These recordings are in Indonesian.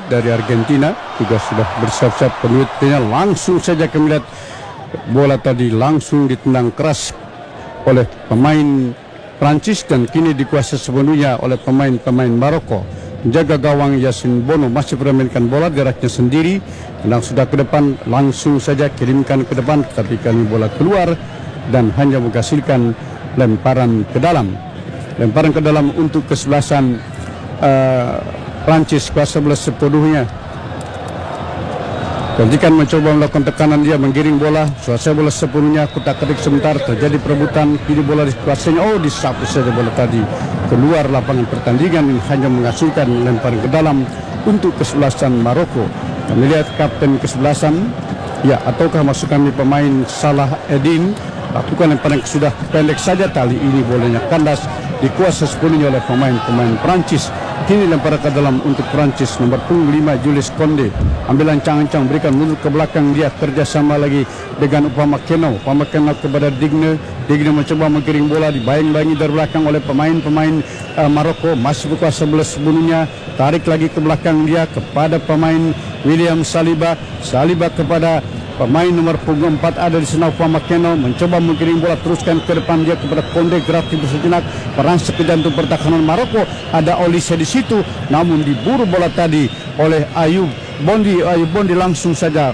dari Argentina juga sudah bersiap-siap peluitnya. Langsung saja kami lihat bola tadi langsung ditendang keras oleh pemain Prancis dan kini dikuasai sepenuhnya oleh pemain-pemain Maroko. Menjaga gawang Yasin Bono masih bermainkan bola geraknya sendiri, tendang sudah ke depan, langsung saja kirimkan ke depan, tapi kali bola keluar dan hanya menghasilkan lemparan ke dalam. Lemparan ke dalam untuk kesebelasan Prancis, kuasa bola sepenuhnya. Gantikan mencoba melakukan tekanan, dia menggiring bola, kuasai bola sepenuhnya, kutak-ketik sebentar, terjadi perebutan, kini bola dikuasainya, disapu saja bola tadi keluar lapangan pertandingan, hanya menghasilkan lemparan ke dalam untuk kesebelasan Maroko. Kami lihat kapten kesebelasan, ataukah masuk kami pemain Salah Eddin, lakukan lemparan sudah pendek saja, kali ini bolanya kandas, dikuasai sepenuhnya oleh pemain-pemain Prancis. Kini lemparan ke dalam untuk Prancis, nomor punggung 5 Jules Koundé, ambil ancang-ancang, berikan mundur ke belakang, dia kerjasama lagi dengan Upamecano kepada Digne mencoba menggiring bola, dibayang-bayangi dari belakang oleh pemain-pemain Maroko, masih berkuasa bola sepenuhnya, tarik lagi ke belakang dia kepada pemain William Saliba kepada pemain nomor punggung 4 ada di sana Upamecano, mencoba menggiring bola, teruskan ke depan dia kepada Koundé, gerak tiba sejenak, merangsek ke jantung pertahanan Maroko, ada Olise di situ, namun diburu bola tadi oleh Ayub Bondi langsung saja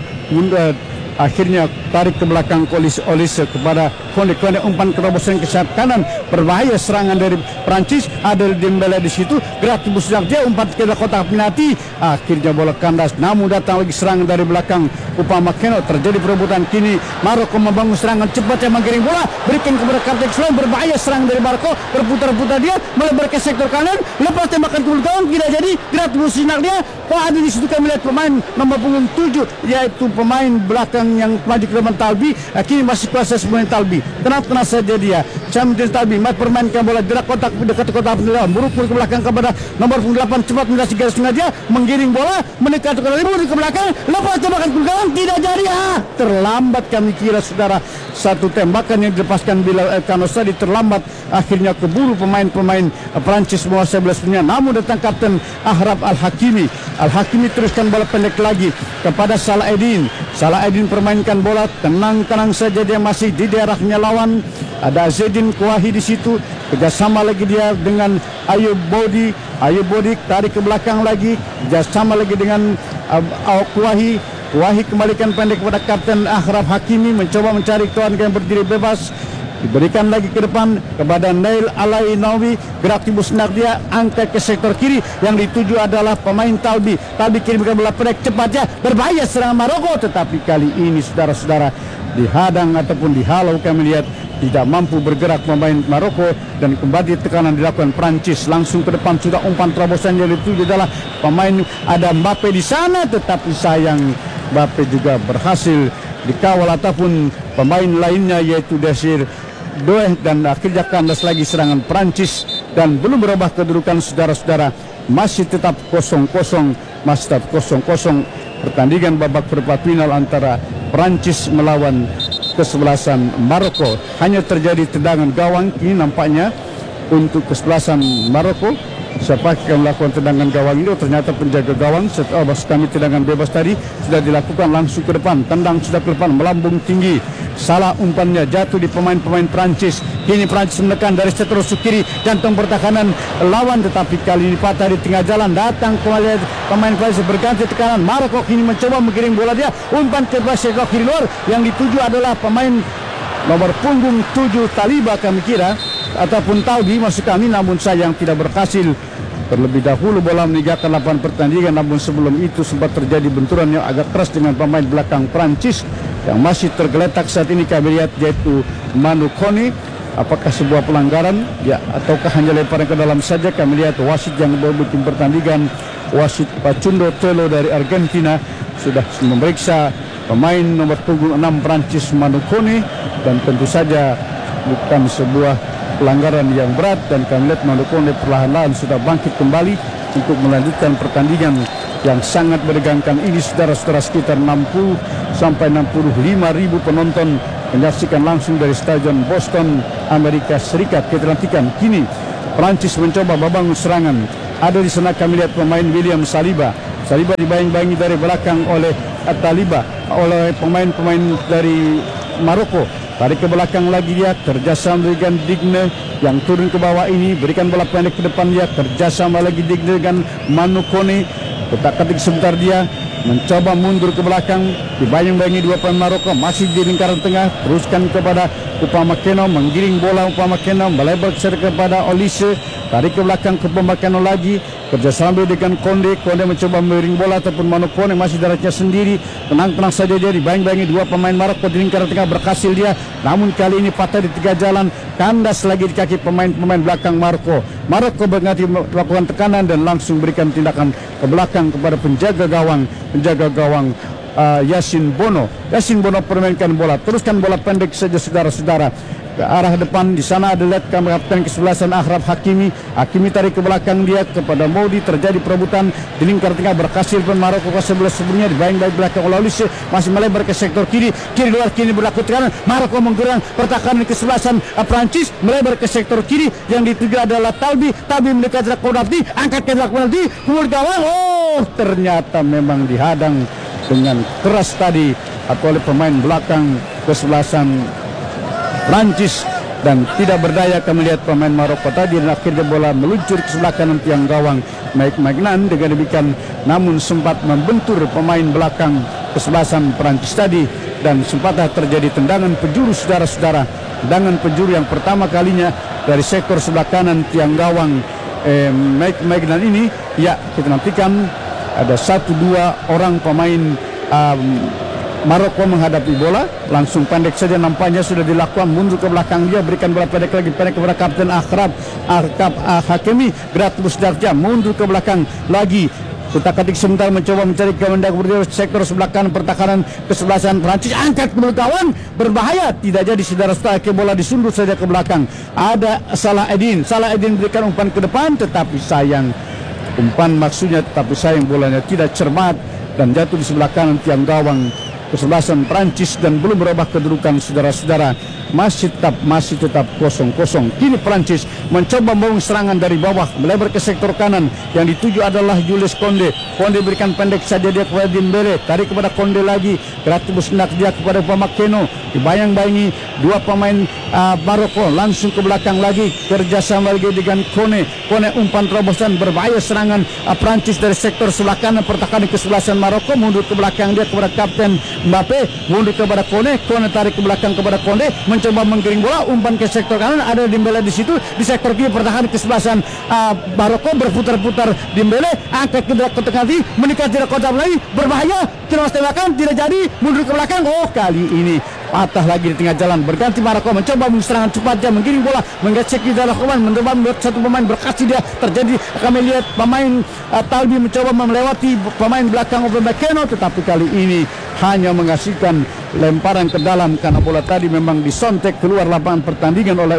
akhirnya tarik ke belakang Olise kepada Koundé umpan terobosan ke sayap kanan, berbahaya serangan dari Prancis, ada Dembele di situ, gerak tubuh sejak dia umpan ke kotak penalti, akhirnya bola kandas, namun datang lagi serangan dari belakang Upamecano, terjadi perebutan, kini Maroko membangun serangan cepat yang menggiring bola, berikan kepada kapten Sloan, berbahaya serangan dari Maroko, berputar-putar dia melebar ke sektor kanan, lepas tembakan ke gawang, tidak jadi, gerak tubuh sejak dia, ada di situ kami lihat pemain nomor punggung 7 yaitu pemain belakang yang maju ke depan Talbi, kini masih kuasa sebenarnya Talbi, tenang saja dia, Champion Talbi masih permainkan bola, gerak kotak dekat kotak penilaian, berukul ke belakang kepada nomor punggung 8, cepat melintasi garis tengah dia, menggiring bola, menekan ke belakang, lepas tembakan ke gawang, tidak jadi, terlambat kami kira saudara, satu tembakan yang dilepaskan Bilal Elkano tadi terlambat, akhirnya keburu pemain-pemain Prancis menguasai bola sebenarnya, namun datang kapten Ahraf Al-Hakimi teruskan bola pendek lagi kepada Salah Eddin permainkan bola, tenang saja dia masih di daerahnya lawan, ada Zedin Kouahi di situ, kerjasama lagi dia dengan Ayub Bodi tarik ke belakang lagi, kerjasama lagi dengan Kouahi kembalikan pendek kepada kapten Ahraf Hakimi, mencoba mencari kawan yang berdiri bebas, diberikan lagi ke depan kepada Nail Alainawi, gerak timbul senak dia, angkat ke sektor kiri, yang dituju adalah pemain Talbi kirimkan bola pendek cepatnya, berbahaya serangan Maroko, tetapi kali ini saudara-saudara dihadang ataupun dihalau, kami lihat tidak mampu bergerak pemain Maroko, dan kembali tekanan dilakukan Prancis, langsung ke depan, sudah umpan terobosan yang dituju adalah pemain, ada Mbappe di sana, tetapi sayang Mbappe juga berhasil dikawal ataupun pemain lainnya yaitu Desir Doué, dan akhirnya kandas lagi serangan Prancis, dan belum berubah kedudukan saudara-saudara, masih tetap 0-0 pertandingan babak perempat final antara Prancis melawan kesebelasan Maroko. Hanya terjadi tendangan gawang kini nampaknya untuk kesebelasan Maroko. Siapa yang melakukan tendangan gawang ini? Ternyata penjaga gawang. Setelah kami tendangan bebas tadi sudah dilakukan langsung ke depan, tendang sudah ke depan, melambung tinggi, salah umpannya, jatuh di pemain-pemain Prancis. Kini Prancis menekan dari seterusuk kiri, jantung pertahanan lawan, tetapi kali ini patah di tengah jalan, datang kembali pemain Prancis berganti tekanan. Maroko kini mencoba menggiring bola dia, umpan ke sektor kiri luar, yang dituju adalah pemain nomor punggung 7 Taliba kami kira, ataupun Talbi masuk kami, namun sayang tidak berhasil. Terlebih dahulu bola meninggalkan lapangan pertandingan, namun sebelum itu sempat terjadi benturan yang agak keras dengan pemain belakang Prancis yang masih tergeletak saat ini kami lihat, yaitu Manu Kone. Apakah sebuah pelanggaran ataukah hanya lemparan ke dalam saja? Kami lihat wasit yang membimbing pertandingan, wasit Pachundo Telo dari Argentina, sudah memeriksa pemain nomor punggung 6 Prancis Manu Kone, dan tentu saja bukan sebuah pelanggaran yang berat, dan kami lihat Manu Kone perlahan-lahan sudah bangkit kembali untuk melanjutkan pertandingan yang sangat menegangkan ini saudara-saudara. Sekitar 60 sampai 65 ribu penonton menyaksikan langsung dari Stadion Boston, Amerika Serikat. Kita nantikan kini Prancis mencoba membangun serangan. Ada di sana kami lihat pemain William Saliba Saliba dibayang-bayangi dari belakang oleh Taliba, oleh pemain-pemain dari Maroko. Tarik ke belakang lagi dia, kerjasama dengan Digne yang turun ke bawah ini, berikan bola pendek ke depan dia, kerjasama lagi Digne dengan Manu Kone. Ketik sebentar dia, mencoba mundur ke belakang, dibayang-bayangi dua pemain Maroko, masih di lingkaran tengah, teruskan kepada Upamecano, menggiring bola Upamecano, melebar kepada Olise, tarik ke belakang ke Upamecano lagi, kerjasama dengan Konde mencoba memiring bola, ataupun Manu Kone masih darahnya sendiri, tenang-tenang saja dia, dibayang-bayangi dua pemain Maroko di lingkaran tengah, berhasil dia, namun kali ini patah di tengah jalan, kandas lagi di kaki pemain-pemain belakang Maroko berganti melakukan tekanan dan langsung berikan tindakan ke belakang kepada penjaga gawang Yasin Bono permainkan bola, teruskan bola pendek saja saudara-saudara ke arah depan. Di sana ada lihat kapten kesebelasan Achraf Hakimi tarik ke belakang dia kepada Modi, terjadi perebutan di lingkar tengah, berhasil pun Maroko ke sebelah sebelumnya, dibayang-bayang belakang oleh Olise, masih melebar ke sektor kiri luar, kini berlaku tekanan, Maroko menggerang pertahanan kesebelasan Prancis, melebar ke sektor kiri, yang dituju adalah Talbi mendekati penalti, angkat ke penalti, keluar gawang, ternyata memang dihadang dengan keras tadi oleh pemain belakang kesebelasan Prancis, dan tidak berdaya kami lihat pemain Maroko tadi, dan akhirnya bola meluncur ke sebelah kanan tiang gawang Mike Maignan. Dengan demikian namun sempat membentur pemain belakang kesebelasan Prancis tadi, dan sempat terjadi tendangan penjuru saudara-saudara, tendangan penjuru yang pertama kalinya dari sektor sebelah kanan tiang gawang Mike Maignan ini. Ya, kita nantikan ada 1-2 orang pemain Maroko menghadapi bola, langsung pendek saja nampaknya sudah dilakukan, mundur ke belakang dia, berikan bola pendek kepada kapten Achraf Hakimi, berat terus darja, mundur ke belakang lagi, ketik sebentar mencoba mencari kemendak berdiri sektor sebelah kanan pertahanan kesebelasan Prancis, angkat ke gawang, berbahaya, tidak jadi saudara-saudara, ke bola disundul saja ke belakang. Ada Salah Eddin berikan umpan ke depan, tetapi sayang umpan maksudnya, tetapi sayang bolanya tidak cermat dan jatuh di sebelah kanan tiang gawang kesebelasan Prancis, dan belum berubah kedudukan saudara-saudara, masih tetap 0-0. Kini Prancis mencoba membangun serangan dari bawah, melebar ke sektor kanan, yang dituju adalah Jules Konde berikan pendek saja dia kepada Dembele, tarik kepada Konde lagi, kreatif hendak dia kepada Upamecano, dibayang-bayangi dua pemain Maroko, langsung ke belakang lagi, kerjasama lagi dengan Kone umpan terobosan, berbahaya serangan Prancis dari sektor sebelah kanan pertahanan kesebelasan Maroko, mundur ke belakang dia kepada kapten Mbappe, mundur kepada Kone tarik ke belakang kepada Konde, mencoba menggiring bola, umpan ke sektor kanan, ada Dembele di situ, di sektor kiri pertahanan kesebelasan Maroko, berputar-putar Dembele, angkat ke tengah kiri, mendekati kotak lagi, berbahaya, terus tembakan, tidak jadi, mundur ke belakang, kali ini patah lagi di tengah jalan, berganti Maroko mencoba serangan cepatnya, menggiring bola, menggesek di dalam pemain, mencoba membuat satu pemain, berkasih dia, terjadi kami lihat pemain Talbi mencoba melewati pemain belakang Upamecano, tetapi kali ini hanya menghasilkan lemparan ke dalam, karena bola tadi memang disontek keluar lapangan pertandingan oleh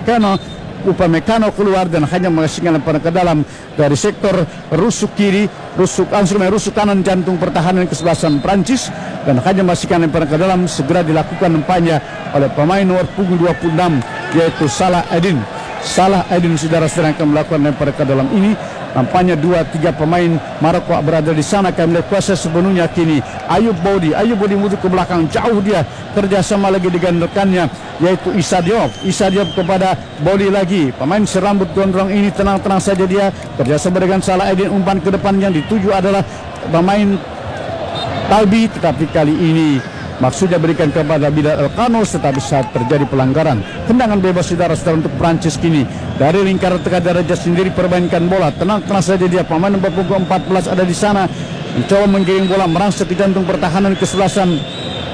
Upamecano keluar, dan hanya menghasilkan lemparan ke dalam dari sektor rusuk kiri, rusuk kanan jantung pertahanan kesebelasan Prancis, dan hanya menghasilkan lemparan ke dalam, segera dilakukan nampaknya oleh pemain nomor punggung 26 yaitu Salah Eddin saudara-saudara akan melakukan lemparan ke dalam ini. Nampaknya 2-3 pemain Maroko berada di sana, kami melihat kuasa sepenuhnya kini Ayub Bodi mundur ke belakang, jauh dia, kerjasama lagi dengan rekannya yaitu Issa Diop kepada Bodi lagi, pemain serambut gondrong ini tenang-tenang saja dia, kerjasama dengan Salah Eddin, umpan ke depan yang dituju adalah pemain Talbi, tetapi kali ini maksudnya berikan kepada Bilal Elkanos, tetapi saat terjadi pelanggaran, tendangan bebas saudara-saudara untuk Prancis kini dari lingkaran tengah darajat sendiri, permainkan bola tenang-tenang saja dia, pemain nomor punggung 14 ada di sana, mencoba menggiring bola merangsek ke jantung pertahanan kesebelasan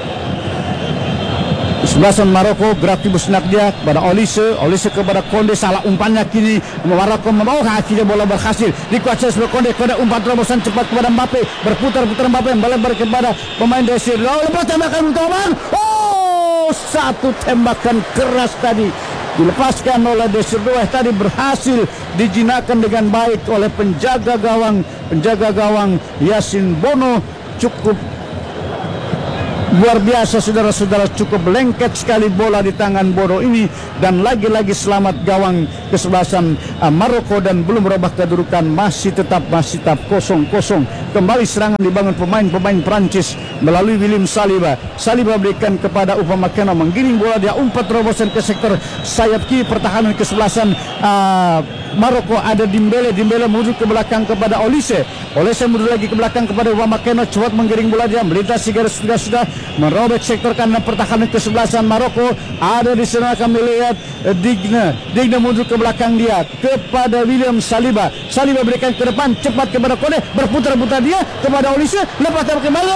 Maroko, gratis busnak dia kepada Olise kepada Konde, salah umpannya kini Maroko membawa, akhirnya bola berhasil dikuasai oleh Konde umpan terobosan cepat kepada Mbappe, berputar-putar Mbappe balik kepada pemain Desir, lepas tembakan gawang, satu tembakan keras tadi dilepaskan oleh Desir Doué, tadi berhasil dijinakkan dengan baik oleh penjaga gawang Yasin Bono, cukup Luar biasa saudara-saudara, cukup lengket sekali bola di tangan Bono ini, dan lagi-lagi selamat gawang kesebelasan Maroko, dan belum merubah kedudukan, masih tetap 0-0. Kembali serangan dibangun pemain-pemain Prancis melalui William Saliba. Saliba berikan kepada Upamecano, menggiring bola, dia umpat terobosan ke sektor sayap kiri pertahanan kesebelasan Maroko. Ada Dembele menuju ke belakang kepada Olise menuju lagi ke belakang kepada Upamecano, cepat menggiring bola, dia melintasi garis sudah merobek sektor kanan pertahanan kesebelasan Maroko. Ada di sana kami lihat Digne menuju ke belakang dia kepada William Saliba berikan ke depan cepat kepada Kone, berputar-putar dia kepada Olise, lepas kembali.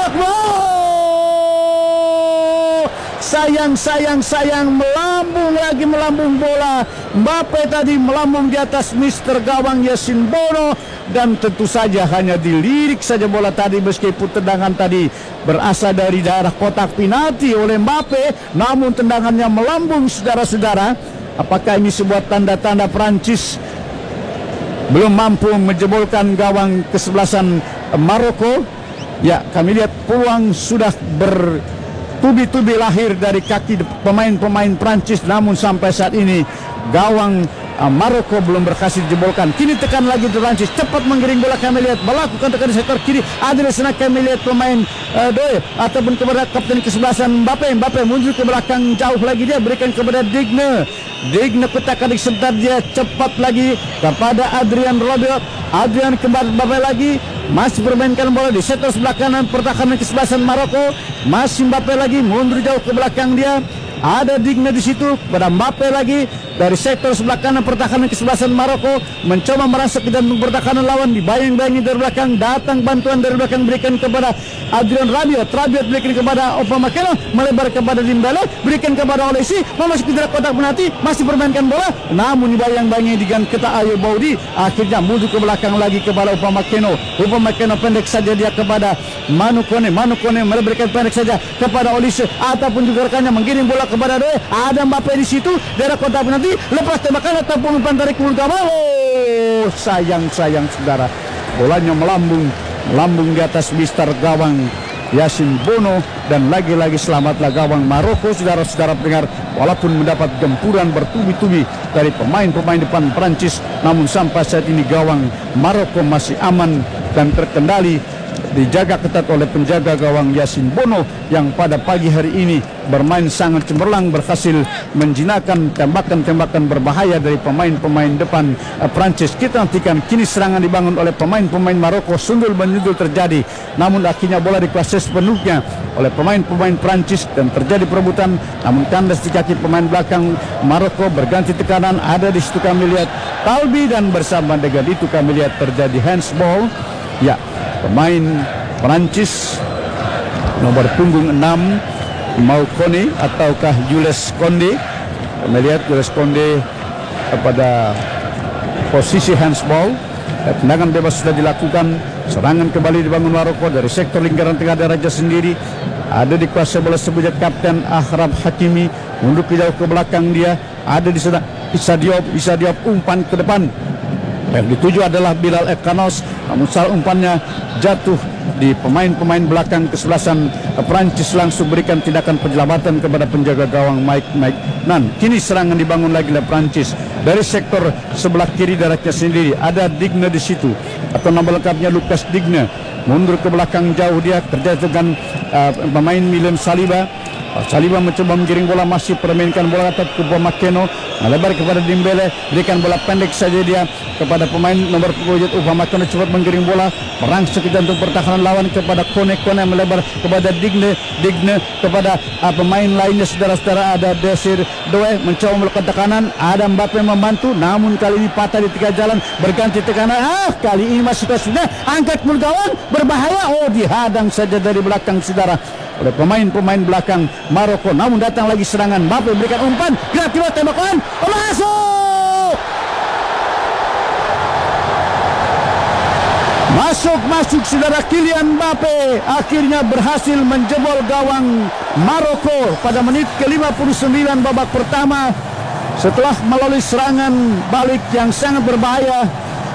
Sayang melambung bola. Mbappe tadi melambung di atas Mister Gawang Yasin Bono, dan tentu saja hanya dilirik saja bola tadi, meskipun tendangan tadi berasal dari daerah kotak penalti oleh Mbappe, namun tendangannya melambung saudara-saudara. Apakah ini sebuah tanda-tanda Prancis belum mampu menjebolkan gawang kesebelasan Maroko? Ya, kami lihat peluang sudah bertubi-tubi lahir dari kaki pemain-pemain Prancis, namun sampai saat ini gawang Maroko belum berhasil dijebolkan. Kini tekan lagi Prancis, cepat menggiring bola, kami lihat melakukan tekan di sektor kiri. Ada di sana kami lihat pemain Doe ataupun kepada kapten kesebelasan Mbappe muncul ke belakang jauh lagi, dia berikan kepada Digne kotak-katik sebentar, dia cepat lagi kepada Adrien Rabiot. Adrian kembali Mbappe lagi, masih bermainkan bola di sektor sebelah kanan pertahanan kesebelasan Maroko. Masih Mbappe lagi mundur jauh ke belakang dia. Ada Digne di situ pada Mbappe lagi dari sektor sebelah kanan pertahanan kesebelasan Maroko, mencoba merasuk ke jantung pertahanan lawan, dibayang-bayangi dari belakang, datang bantuan dari belakang berikan kepada Adrien Rabiot berikan kepada Upamecano, melebar kepada Dembele, berikan kepada Olise, memasuki daerah kotak penalti, masih bermainkan bola, namun dibayang-bayangi dengan ketak Ayo Baudi, akhirnya mundur ke belakang lagi kepada Upamecano pendek saja dia kepada Manu Kone melebarkan pendek saja kepada Olise, ataupun juga rekannya menggiring bola kepada Doe. Ada Mbappe di situ daerah kotak penalti, lepas tembakan ataupun umpan dari Kul Gawang. Sayang saudara, bolanya melambung di atas Mister Gawang Yasin Bono, dan lagi-lagi selamatlah gawang Maroko. Saudara-saudara pendengar, walaupun mendapat gempuran bertubi-tubi dari pemain-pemain depan Prancis, namun sampai saat ini gawang Maroko masih aman dan terkendali, dijaga ketat oleh penjaga gawang Yasin Bono, yang pada pagi hari ini bermain sangat cemerlang, berhasil menjinakkan tembakan-tembakan berbahaya dari pemain-pemain depan Prancis. Kita nantikan, kini serangan dibangun oleh pemain-pemain Maroko, sundul-menyundul terjadi, namun akhirnya bola dikuasai sepenuhnya oleh pemain-pemain Prancis dan terjadi perebutan, namun kandas di kaki pemain belakang Maroko, berganti tekanan. Ada di situ kami lihat Talbi, dan bersama dengan itu kami lihat terjadi handsball. Ya, pemain Prancis nomor punggung 6 Mau Kone ataukah Jules Konde, kami lihat Jules Konde pada posisi handsball. Tendangan bebas sudah dilakukan, serangan kembali dibangun Maroko dari sektor lingkaran tengah Raja sendiri. Ada dikuasai bola sebujat Kapten Ahraf Hakimi, mundur ke jauh ke belakang dia. Ada di sana Issa Diop umpan ke depan. Yang dituju adalah Bilal Ekanos, namun salah umpannya jatuh di pemain-pemain belakang kesebelasan Prancis, langsung berikan tindakan penyelamatan kepada penjaga gawang Mike Nan. Kini serangan dibangun lagi oleh Prancis dari sektor sebelah kiri daratnya sendiri. Ada Digne di situ, atau nama lengkapnya Lucas Digne, mundur ke belakang jauh, dia kerja dengan pemain William Saliba mencoba menggiring bola, masih permainkan bola atas ke Upamecano, melebar kepada Dembele, berikan bola pendek saja dia kepada pemain nomor 10 Upamecano, cepat menggiring bola, merangsek ke jantung pertahanan lawan kepada Kone melebar kepada Digne kepada pemain lainnya. Saudara-saudara, ada Desir Doe mencoba melakukan tekanan, ada Mbappe membantu, namun kali ini patah di tengah jalan, berganti tekanan. Kali ini masih sudah angkat mulut gawang, berbahaya, dihadang saja dari belakang saudara oleh pemain-pemain belakang Maroko. Namun datang lagi serangan, Mbappe berikan umpan, tiba-tiba tembakan masuk saudara. Kylian Mbappe akhirnya berhasil menjebol gawang Maroko pada menit ke-59 babak pertama, setelah melalui serangan balik yang sangat berbahaya,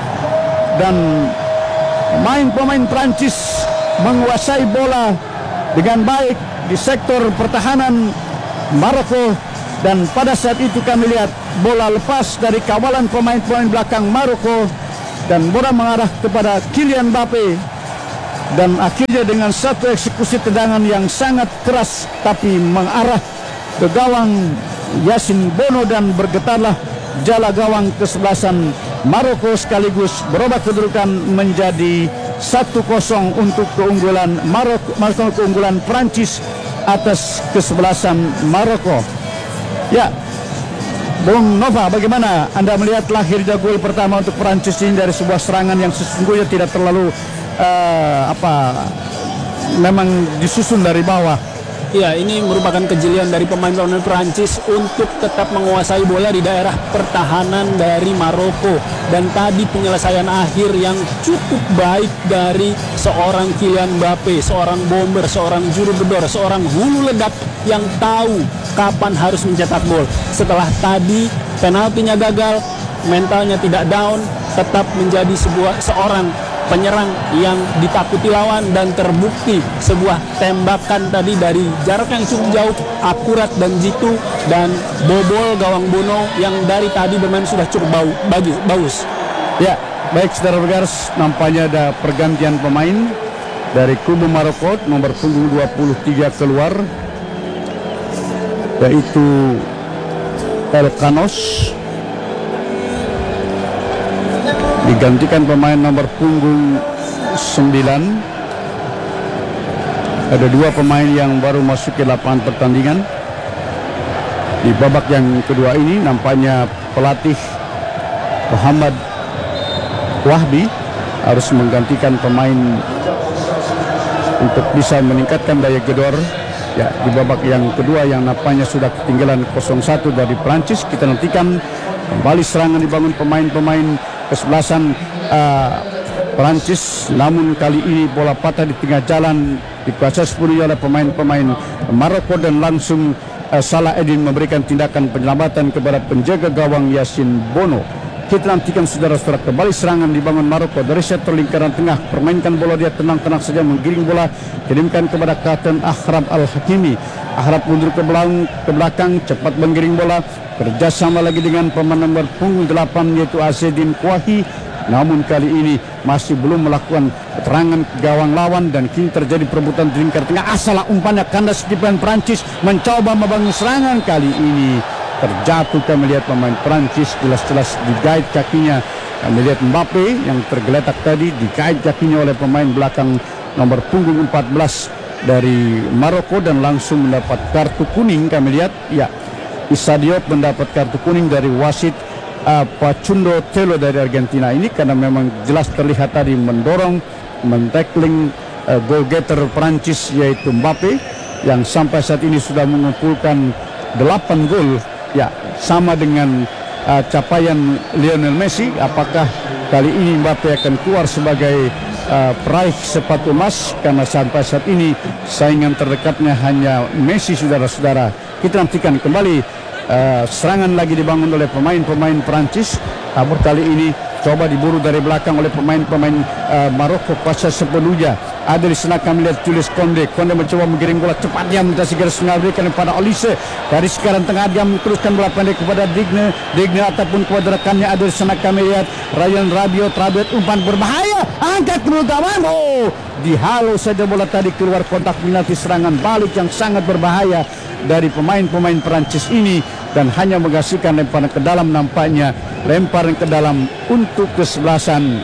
dan pemain-pemain Prancis menguasai bola dengan baik di sektor pertahanan Maroko, dan pada saat itu kami lihat bola lepas dari kawalan pemain-pemain belakang Maroko dan bola mengarah kepada Kylian Mbappe, dan akhirnya dengan satu eksekusi tendangan yang sangat keras tapi mengarah ke gawang Yasin Bono, dan bergetarlah jala gawang kesebelasan Maroko sekaligus berubah kedudukan menjadi 1-0 untuk keunggulan Maroko, keunggulan Prancis atas kesebelasan Maroko. Ya, Bung Nova, bagaimana Anda melihat lahirnya gol pertama untuk Prancis ini dari sebuah serangan yang sesungguhnya tidak terlalu memang disusun dari bawah? Ya, ini merupakan kejelian dari pemain-pemain Prancis untuk tetap menguasai bola di daerah pertahanan dari Maroko. Dan tadi penyelesaian akhir yang cukup baik dari seorang Kylian Mbappe, seorang bomber, seorang juru gedor, seorang hulu ledak yang tahu kapan harus mencetak gol. Setelah tadi penaltinya gagal, mentalnya tidak down, tetap menjadi seorang penyerang yang ditakuti lawan, dan terbukti sebuah tembakan tadi dari jarak yang cukup jauh, akurat dan jitu, dan bobol gawang Bono yang dari tadi bermain sudah cukup bagus. Ya, baik saudara Begars, nampaknya ada pergantian pemain dari kubu Maroko. Nomor punggung 23 keluar, yaitu Elkanos, digantikan pemain nomor punggung 9. Ada dua pemain yang baru masuk ke lapangan pertandingan di babak yang kedua ini. Nampaknya pelatih Muhammad Wahbi harus menggantikan pemain untuk bisa meningkatkan daya gedor. Ya, di babak yang kedua yang nampaknya sudah ketinggalan 0-1 dari Prancis. Kita nantikan kembali serangan dibangun pemain-pemain kesebelasan Prancis, namun kali ini bola patah di tengah jalan dikuasai sepenuhnya oleh pemain-pemain Maroko, dan langsung Salah Eddin memberikan tindakan penyelamatan kepada penjaga gawang Yasin Bono. Kita nantikan saudara-saudara kembali serangan dibangun Maroko dari sektor lingkaran tengah. Permainkan bola, dia tenang-tenang saja menggiring bola, kirimkan kepada kapten Ahrab Al-Hakimi. Ahrab mundur ke belakang, cepat menggiring bola, kerjasama lagi dengan pemain nomor punggung 8 yaitu Azedin Kouahi. Namun kali ini masih belum melakukan keterangan ke gawang lawan, dan kini terjadi perebutan di lingkar tengah. Salah umpannya kandas di pemain Prancis mencoba membangun serangan. Kali ini terjatuh. Kami lihat pemain Prancis jelas-jelas digait kakinya. Kami lihat Mbappe yang tergeletak tadi digait kakinya oleh pemain belakang nomor punggung 14 dari Maroko, dan langsung mendapat kartu kuning. Kami lihat ya, Issa Diop mendapat kartu kuning dari wasit Facundo Telo dari Argentina ini, karena memang jelas terlihat tadi mendorong, men-tackling goal getter Prancis yaitu Mbappe, yang sampai saat ini sudah mengumpulkan 8 gol. Ya, sama dengan capaian Lionel Messi. Apakah kali ini Mbappe akan keluar sebagai peraih sepatu emas, karena sampai saat ini saingan terdekatnya hanya Messi, saudara-saudara. Kita nantikan kembali serangan lagi dibangun oleh pemain-pemain Prancis. Namun kali ini coba diburu dari belakang oleh pemain-pemain Maroko kuasa sepenuhnya. Ada di sana kami lihat Julius Konde mencoba menggiring bola cepat, dia melintasi garis tengah, berikan kepada Olise. Dari sekarang tengah dia meneruskan bola pendek kepada Digne ataupun kepada rekannya. Ada di sana kami lihat Ryan Rabiot umpan berbahaya, angkat ke gawang. Dihalau saja bola tadi keluar kotak penalti. Serangan balik yang sangat berbahaya dari pemain-pemain Prancis ini, dan hanya menghasilkan lemparan ke dalam. Nampaknya lemparan ke dalam untuk kesebelasan,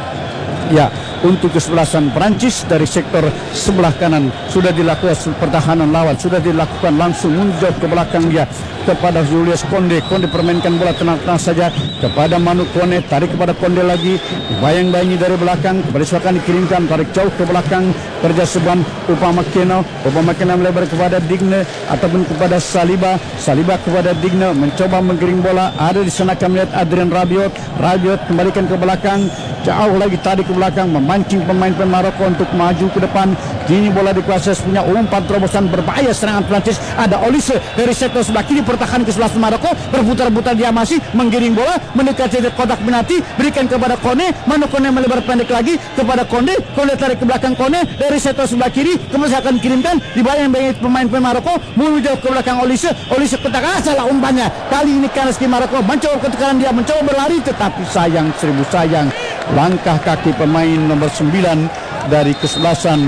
ya, untuk kesebelasan Prancis dari sektor sebelah kanan. Sudah dilakukan pertahanan lawan, sudah dilakukan langsung mundur ke belakang dia kepada Julius Konde. Konde permainkan bola tenang-tenang saja kepada Manu Kone, tarik kepada Konde lagi, bayang-bayangi dari belakang, beriswakan dikirimkan, tarik jauh ke belakang, kerja seban Upamecano melebar kepada Digne ataupun kepada Saliba kepada Digne, mencoba menggiring bola. Ada di sana kami lihat Adrien Rabiot kembalikan ke belakang, jauh lagi tadi ke belakang, memancing pemain-pemain Maroko untuk maju ke depan. Kini bola dikuasai punya umpan terobosan berbahaya serangan Prancis. Ada Olise dari sektor sebelah kiri, pertahanan ke sebelah Maroko, berputar-putar dia masih menggiring bola mendekati kotak penalti, berikan kepada Kone. Manu Kone melebar pendek lagi kepada Konde. Konde tarik ke belakang Kone dari sektor sebelah kiri, kemudian akan kirimkan dibayang-bayang pemain-pemain Maroko menuju ke belakang Olise. Olise kotak salah umpannya. Kali ini Kaneski Maroko mencoba ketekanan, dia mencoba berlari, tetapi sayang, seribu sayang, langkah kaki pemain nomor 9 dari kesebelasan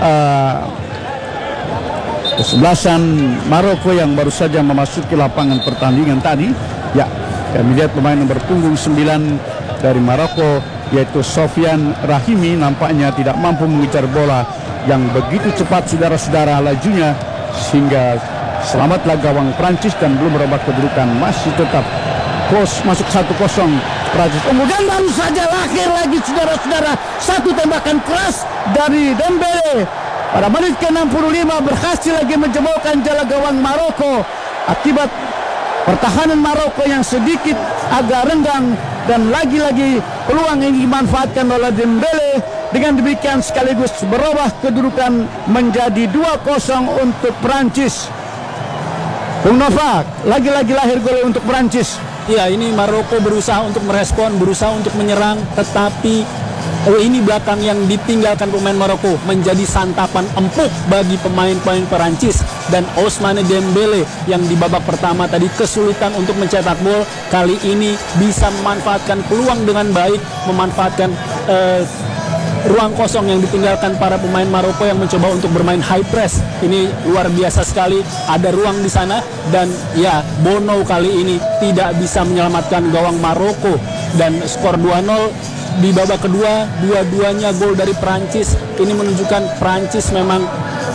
Maroko yang baru saja memasuki lapangan pertandingan tadi. Ya, kami lihat pemain nomor punggung 9 dari Maroko, yaitu Sofian Rahimi, nampaknya tidak mampu mengejar bola yang begitu cepat, saudara-saudara, lajunya, sehingga selamatlah gawang Prancis dan belum merubah kedudukan, masih tetap masuk 1-0 Prancis. Kemudian baru saja lahir lagi, saudara-saudara, satu tembakan keras dari Dembele pada menit ke-65, berhasil lagi menjebolkan jala gawang Maroko akibat pertahanan Maroko yang sedikit agak renggang, dan lagi-lagi peluang yang dimanfaatkan oleh Dembele. Dengan demikian sekaligus berubah kedudukan menjadi 2-0 untuk Prancis. Bung Nova, lagi-lagi lahir gol untuk Prancis. Ya, ini Maroko berusaha untuk merespon, berusaha untuk menyerang, tetapi ini belakang yang ditinggalkan pemain Maroko menjadi santapan empuk bagi pemain-pemain Perancis. Dan Ousmane Dembele yang di babak pertama tadi kesulitan untuk mencetak gol, kali ini bisa memanfaatkan peluang dengan baik, memanfaatkan ruang kosong yang ditinggalkan para pemain Maroko yang mencoba untuk bermain high press. Ini luar biasa sekali, ada ruang di sana, dan ya, Bono kali ini tidak bisa menyelamatkan gawang Maroko, dan skor 2-0 di babak kedua. Dua-duanya gol dari Prancis. Ini menunjukkan Prancis memang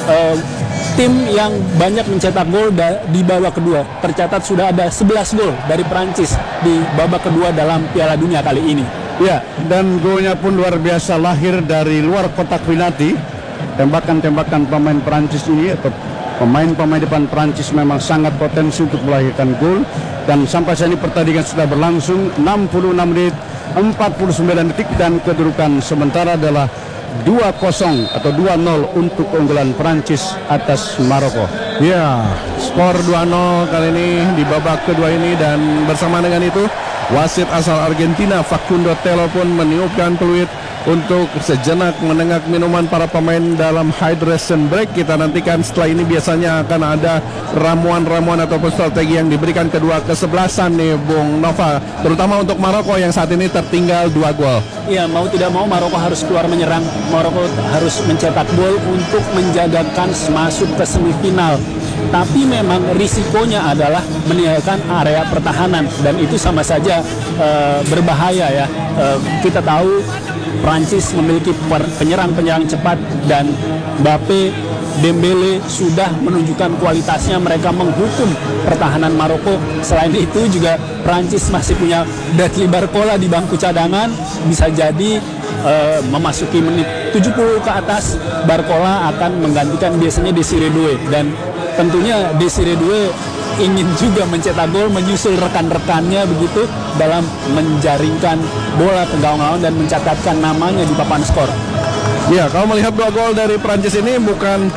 tim yang banyak mencetak gol di babak kedua. Tercatat sudah ada 11 gol dari Prancis di babak kedua dalam Piala Dunia kali ini. Ya, dan golnya pun luar biasa, lahir dari luar kotak penalti. Tembakan-tembakan pemain Prancis ini atau pemain-pemain depan Prancis memang sangat potensi untuk melahirkan gol. Dan sampai saat ini pertandingan sudah berlangsung 66 menit 49 detik, dan kedudukan sementara adalah 2-0 atau 2-0 untuk keunggulan Prancis atas Maroko. Ya, skor 2-0 kali ini di babak kedua ini, dan bersama dengan itu wasit asal Argentina Facundo Telo pun meniupkan peluit untuk sejenak menengak minuman para pemain dalam hydration break. Kita nantikan setelah ini biasanya akan ada ramuan-ramuan ataupun strategi yang diberikan kedua kesebelasan nih, Bung Nova, terutama untuk Maroko yang saat ini tertinggal 2 gol. Iya, mau tidak mau Maroko harus keluar menyerang. Maroko harus mencetak gol untuk menjaga kans masuk ke semifinal. Tapi memang risikonya adalah meninggalkan area pertahanan, dan itu sama saja berbahaya ya. Kita tahu Prancis memiliki penyerang-penyerang cepat, dan Mbappe, Dembele sudah menunjukkan kualitasnya. Mereka menghukum pertahanan Maroko. Selain itu juga Prancis masih punya Bradley Barcola di bangku cadangan. Bisa jadi memasuki menit 70 ke atas, Barcola akan menggantikan biasanya Desiré Doué, dan tentunya Desiré Doué ingin juga mencetak gol, menyusul rekan-rekannya begitu dalam menjaringkan bola ke gawang lawan dan mencatatkan namanya di papan skor. Ya, kalau melihat 2 gol dari Prancis ini bukan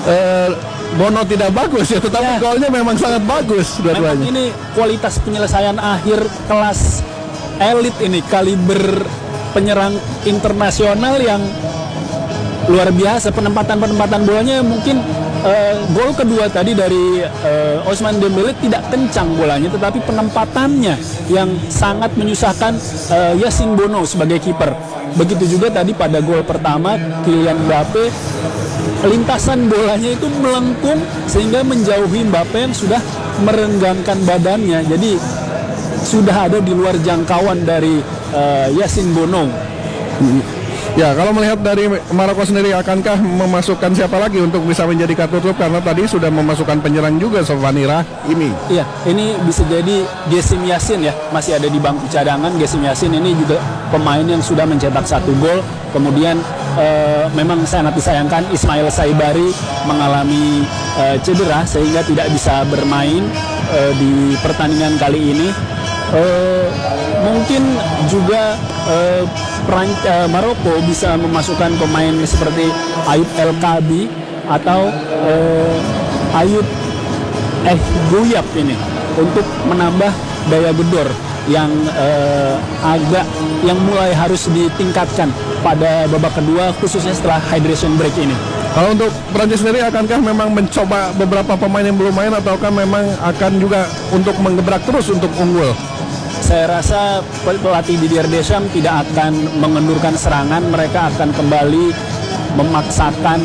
Bono tidak bagus ya, tetapi golnya memang sangat bagus dua-duanya. Memang ini kualitas penyelesaian akhir kelas elit ini, kaliber penyerang internasional yang luar biasa. Penempatan bolanya mungkin gol kedua tadi dari Ousmane Dembele tidak kencang bolanya, tetapi penempatannya yang sangat menyusahkan Yassine Bono sebagai kiper. Begitu juga tadi pada gol pertama Kylian Mbappe, lintasan bolanya itu melengkung sehingga menjauhi Mbappe yang sudah merenggangkan badannya. Jadi sudah ada di luar jangkauan dari Yassine Bono. Ya, kalau melihat dari Maroko sendiri, akankah memasukkan siapa lagi untuk bisa menjadi tutup, karena tadi sudah memasukkan penyerang juga, Sofani Rahimi. Iya, ini bisa jadi Gesim Yassin ya, masih ada di bangku cadangan. Gesim Yassin ini juga pemain yang sudah mencetak 1 gol. Kemudian memang sangat disayangkan Ismail Saibari mengalami cedera sehingga tidak bisa bermain di pertandingan kali ini. mungkin juga Maroko bisa memasukkan pemain seperti Ayub El Kabi atau Ayub Gouyap ini untuk menambah daya gedor yang yang mulai harus ditingkatkan pada babak kedua, khususnya setelah hydration break ini. Kalau untuk Prancis sendiri, akankah memang mencoba beberapa pemain yang belum main, ataukah memang akan juga untuk menggebrak terus untuk unggul? Saya rasa pelatih Didier Deschamps tidak akan mengendurkan serangan. Mereka akan kembali memaksakan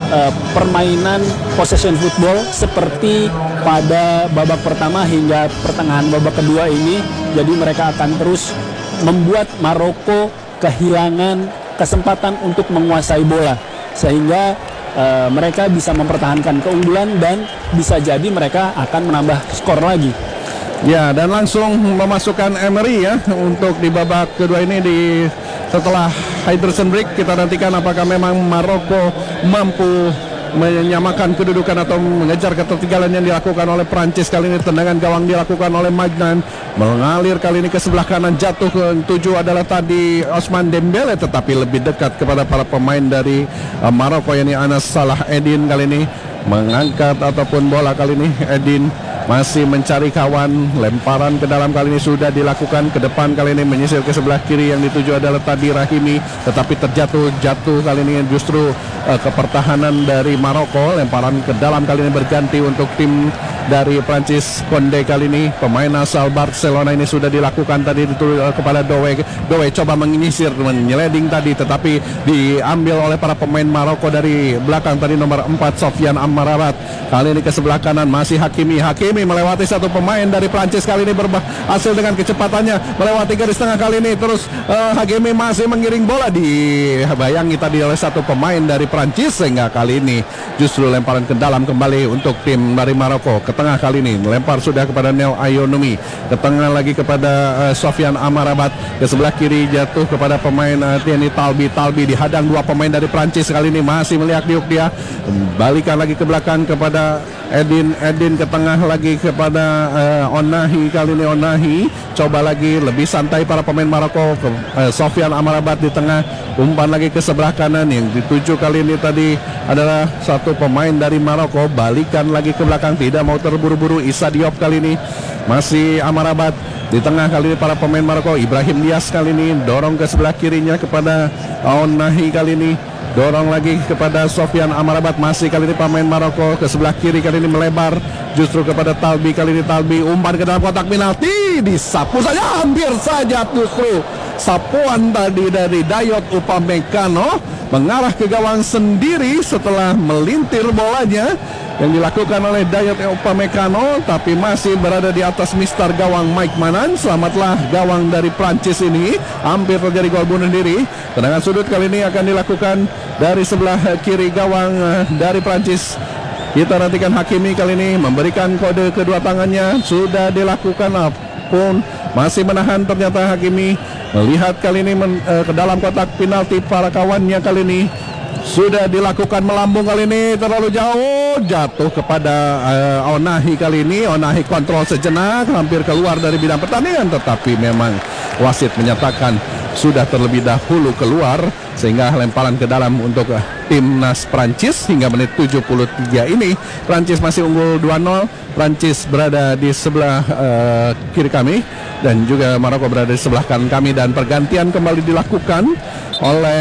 permainan possession football seperti pada babak pertama hingga pertengahan babak kedua ini. Jadi mereka akan terus membuat Maroko kehilangan kesempatan untuk menguasai bola, sehingga mereka bisa mempertahankan keunggulan dan bisa jadi mereka akan menambah skor lagi. Ya, dan langsung memasukkan Emery ya untuk di babak kedua ini setelah hydration break. Kita nantikan apakah memang Maroko mampu menyamakan kedudukan atau mengejar ketertinggalan yang dilakukan oleh Prancis. Kali ini tendangan gawang dilakukan oleh Magnan, mengalir kali ini ke sebelah kanan, jatuh ke 7 adalah tadi Ousmane Dembele, tetapi lebih dekat kepada para pemain dari Maroko, yakni Anas Salah Eddin. Kali ini mengangkat ataupun bola kali ini Eddin masih mencari kawan, lemparan ke dalam kali ini sudah dilakukan, ke depan kali ini menyisir ke sebelah kiri, yang dituju adalah tadi Rahimi, tetapi jatuh kali ini justru ke pertahanan dari Maroko. Lemparan ke dalam kali ini berganti untuk tim dari Prancis. Konde kali ini pemain asal Barcelona ini sudah dilakukan tadi kepada Doe coba menyisir, menyeleding tadi, tetapi diambil oleh para pemain Maroko dari belakang tadi, nomor 4 Sofian Amrabat. Kali ini ke sebelah kanan masih Hakimi melewati satu pemain dari Prancis, kali ini berhasil dengan kecepatannya melewati garis tengah. Kali ini terus Hakimi masih mengiring bola, dibayangi tadi oleh satu pemain dari Prancis, sehingga kali ini justru lemparan ke dalam kembali untuk tim dari Maroko. Ke tengah kali ini melempar sudah kepada Nel Ayonomi, ke tengah lagi kepada Sofian Amrabat, ke sebelah kiri jatuh kepada pemain Tieni Talbi dihadang dua pemain dari Prancis. Kali ini masih meliak-liuk dia, balikan lagi ke belakang kepada Edin ke tengah lagi kepada Onahi. Kali ini Onahi coba lagi lebih santai para pemain Maroko. Sofian Amrabat di tengah, umpan lagi ke sebelah kanan, yang dituju kali ini tadi adalah satu pemain dari Maroko, balikan lagi ke belakang, tidak mau terburu-buru. Issa Diop kali ini masih Amrabat di tengah, kali ini para pemain Maroko. Ibrahim Diaz kali ini dorong ke sebelah kirinya kepada Onahi, kali ini dorong lagi kepada Sofian Amrabat, masih kali ini pemain Maroko ke sebelah kiri, kali ini melebar justru kepada Talbi. Kali ini Talbi umpan ke dalam kotak penalti, disapu saja, hampir saja justru sapuan tadi dari Dayot Upamecano mengarah ke gawang sendiri setelah melintir bolanya yang dilakukan oleh Dayot Upamecano, tapi masih berada di atas mistar gawang Mike Manan. Selamatlah gawang dari Prancis ini, hampir terjadi gol bunuh diri. Tendangan sudut kali ini akan dilakukan dari sebelah kiri gawang dari Prancis. Kita nantikan Hakimi kali ini memberikan kode kedua tangannya, sudah dilakukan pun masih menahan. Ternyata Hakimi melihat kali ini ke dalam kotak penalti para kawannya. Kali ini sudah dilakukan melambung, kali ini terlalu jauh, jatuh kepada Onahi. Kali ini Onahi kontrol sejenak, hampir keluar dari bidang pertandingan, tetapi memang wasit menyatakan sudah terlebih dahulu keluar, sehingga lemparan ke dalam untuk timnas Prancis. Hingga menit 73 ini Prancis masih unggul 2-0. Prancis berada di sebelah kiri kami dan juga Maroko berada di sebelah kanan kami, dan pergantian kembali dilakukan oleh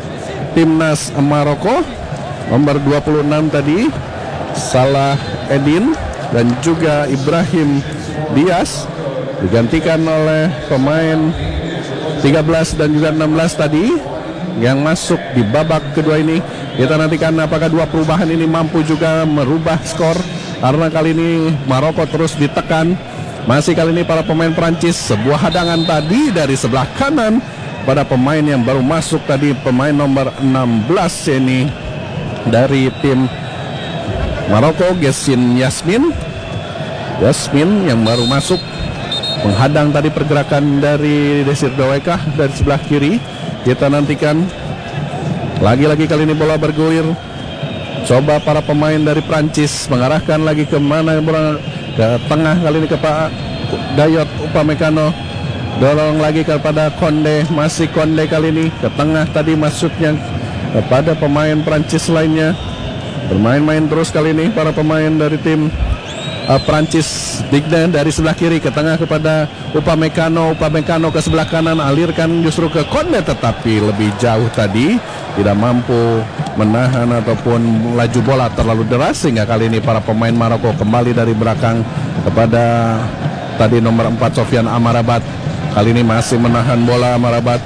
timnas Maroko. Nomor 26 tadi Salah Eddin dan juga Ibrahim Diaz digantikan oleh pemain 13 dan juga 16 tadi yang masuk di babak kedua ini. Kita nantikan apakah dua perubahan ini mampu juga merubah skor, karena kali ini Maroko terus ditekan. Masih kali ini para pemain Prancis, sebuah hadangan tadi dari sebelah kanan pada pemain yang baru masuk tadi, pemain nomor 16 ini dari tim Maroko, Gessin Yasmin yang baru masuk, menghadang tadi pergerakan dari Desir Doweka dari sebelah kiri. Kita nantikan lagi-lagi kali ini bola bergulir. Coba para pemain dari Prancis mengarahkan lagi ke mana bola, ke tengah kali ini Dayot Upamecano. Dorong lagi kepada Konde, masih Konde kali ini ke tengah, tadi masuknya kepada pemain Prancis lainnya. Bermain-main terus kali ini para pemain dari tim Prancis. Digne dari sebelah kiri ke tengah kepada Upamecano ke sebelah kanan, alirkan justru ke Konde, tetapi lebih jauh tadi, tidak mampu menahan ataupun laju bola terlalu deras, sehingga kali ini para pemain Maroko kembali dari belakang kepada tadi nomor 4 Sofyan Amrabat. Kali ini masih menahan bola Amrabat.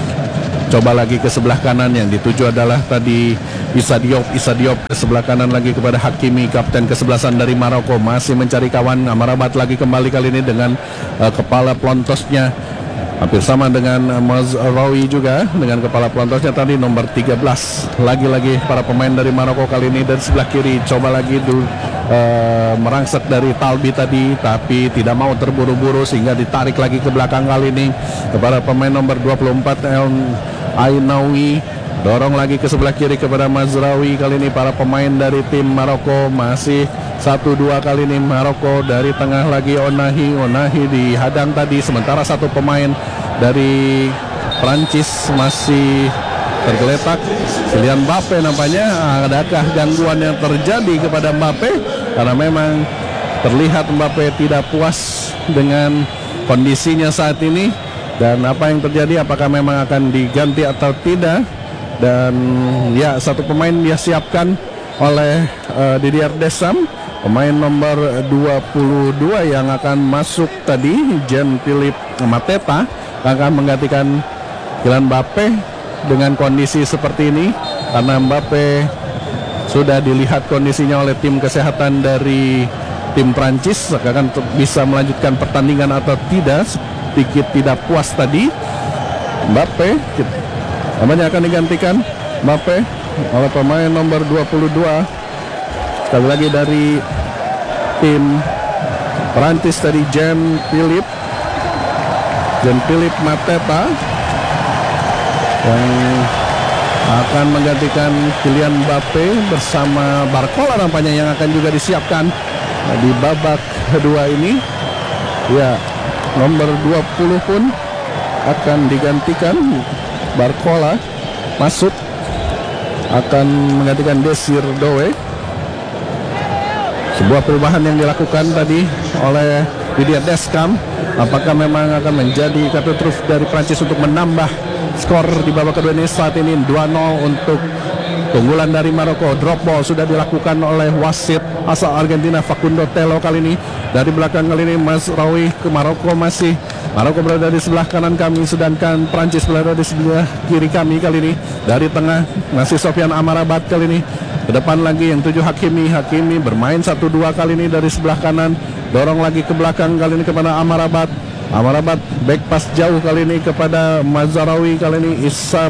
Coba lagi ke sebelah kanan, yang dituju adalah tadi Issa Diop ke sebelah kanan lagi kepada Hakimi, kapten kesebelasan dari Maroko, masih mencari kawan. Amrabat lagi kembali kali ini dengan kepala pelontosnya hampir sama dengan Mazraoui juga dengan kepala pelontosnya tadi nomor 13. Lagi-lagi para pemain dari Maroko kali ini dari sebelah kiri. Coba lagi merangsek dari Talbi tadi, tapi tidak mau terburu-buru sehingga ditarik lagi ke belakang kali ini kepada pemain nomor 24 El Ainaoui. Dorong lagi ke sebelah kiri kepada Mazraoui. Kali ini para pemain dari tim Maroko masih 1-2 kali ini Maroko. Dari tengah lagi Onahi dihadang tadi, sementara satu pemain dari Prancis masih tergeletak. Kylian Mbappe nampaknya. Adakah gangguan yang terjadi kepada Mbappe? Karena memang terlihat Mbappe tidak puas dengan kondisinya saat ini. Dan apa yang terjadi, apakah memang akan diganti atau tidak? Dan ya, satu pemain dia siapkan oleh Didier Deschamps, pemain nomor 22 yang akan masuk tadi, Jean-Philippe Mateta, akan menggantikan Kylian Mbappe dengan kondisi seperti ini, karena Mbappe sudah dilihat kondisinya oleh tim kesehatan dari tim Prancis, akan bisa melanjutkan pertandingan atau tidak. Sedikit tidak puas tadi Mbappe, namanya akan digantikan Mbappe oleh pemain nomor 22 sekali lagi dari tim Prancis tadi, Jean-Philippe Mateta, yang akan menggantikan Kylian Mbappe bersama Barcola nampaknya yang akan juga disiapkan di babak kedua ini. Ya, nomor 20 pun akan digantikan. Barcola masuk, akan menggantikan Desir Doué. Sebuah perubahan yang dilakukan tadi oleh Didier Deschamps. Apakah memang akan menjadi kartu truf dari Prancis untuk menambah skor di babak kedua ini? Saat ini 2-0 untuk keunggulan dari Maroko. Drop ball sudah dilakukan oleh wasit asal Argentina Facundo Telo kali ini. Dari belakang kali ini Mazraoui ke Maroko masih. Maroko berada di sebelah kanan kami, sedangkan Prancis berada di sebelah kiri kami kali ini. Dari tengah masih Sofyan Amrabat kali ini. Ke depan lagi yang 7 Hakimi bermain 1-2 kali ini dari sebelah kanan. Dorong lagi ke belakang kali ini kepada Amrabat. Back pass jauh kali ini kepada Mazraoui kali ini.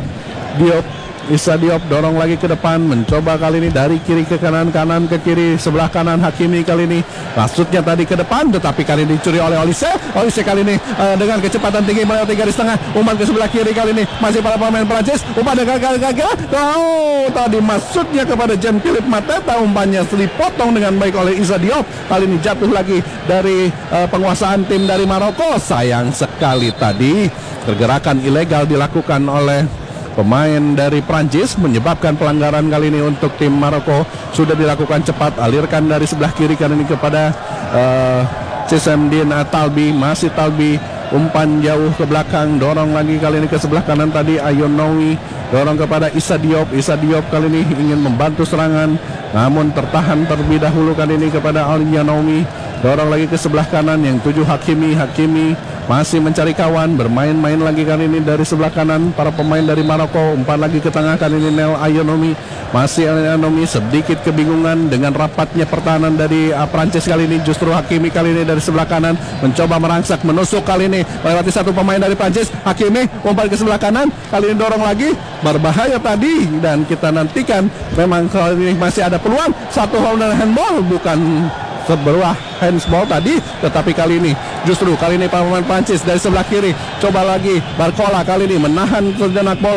Issa Diop dorong lagi ke depan, mencoba kali ini dari kiri ke kanan, kanan ke kiri, sebelah kanan Hakimi kali ini. Maksudnya tadi ke depan, tetapi kali ini dicuri oleh Olise kali ini dengan kecepatan tinggi melewati garis tengah, umpan ke sebelah kiri kali ini masih para pemain Prancis. Umpan gagal. Tadi maksudnya kepada Jean-Philippe Mateta, umpannya dipotong dengan baik oleh Issa Diop. Kali ini jatuh lagi dari penguasaan tim dari Maroko. Sayang sekali tadi pergerakan ilegal dilakukan oleh pemain dari Prancis, menyebabkan pelanggaran kali ini untuk tim Maroko. Sudah dilakukan cepat, alirkan dari sebelah kiri kali ini kepada Cisemdin Talbi, masih Talbi, umpan jauh ke belakang, dorong lagi kali ini ke sebelah kanan tadi Ayonoui, dorong kepada Issa Diop kali ini ingin membantu serangan, namun tertahan terlebih dahulu kali ini kepada Ayonoui. Dorong lagi ke sebelah kanan yang 7 Hakimi masih mencari kawan, bermain-main lagi kali ini dari sebelah kanan para pemain dari Maroko. Umpan lagi ke tengah kali ini Nel Ayonoui, masih Ayonoui sedikit kebingungan dengan rapatnya pertahanan dari Prancis kali ini. Justru Hakimi kali ini dari sebelah kanan mencoba merangsak, menusuk kali ini melewati satu pemain dari Prancis. Hakimi umpan ke sebelah kanan, kali ini dorong lagi, berbahaya tadi, dan kita nantikan memang kali ini masih ada peluang satu handball, bukan sebuah handsball tadi, tetapi kali ini justru pemain Prancis dari sebelah kiri. Coba lagi Barcola kali ini menahan sejenak bola,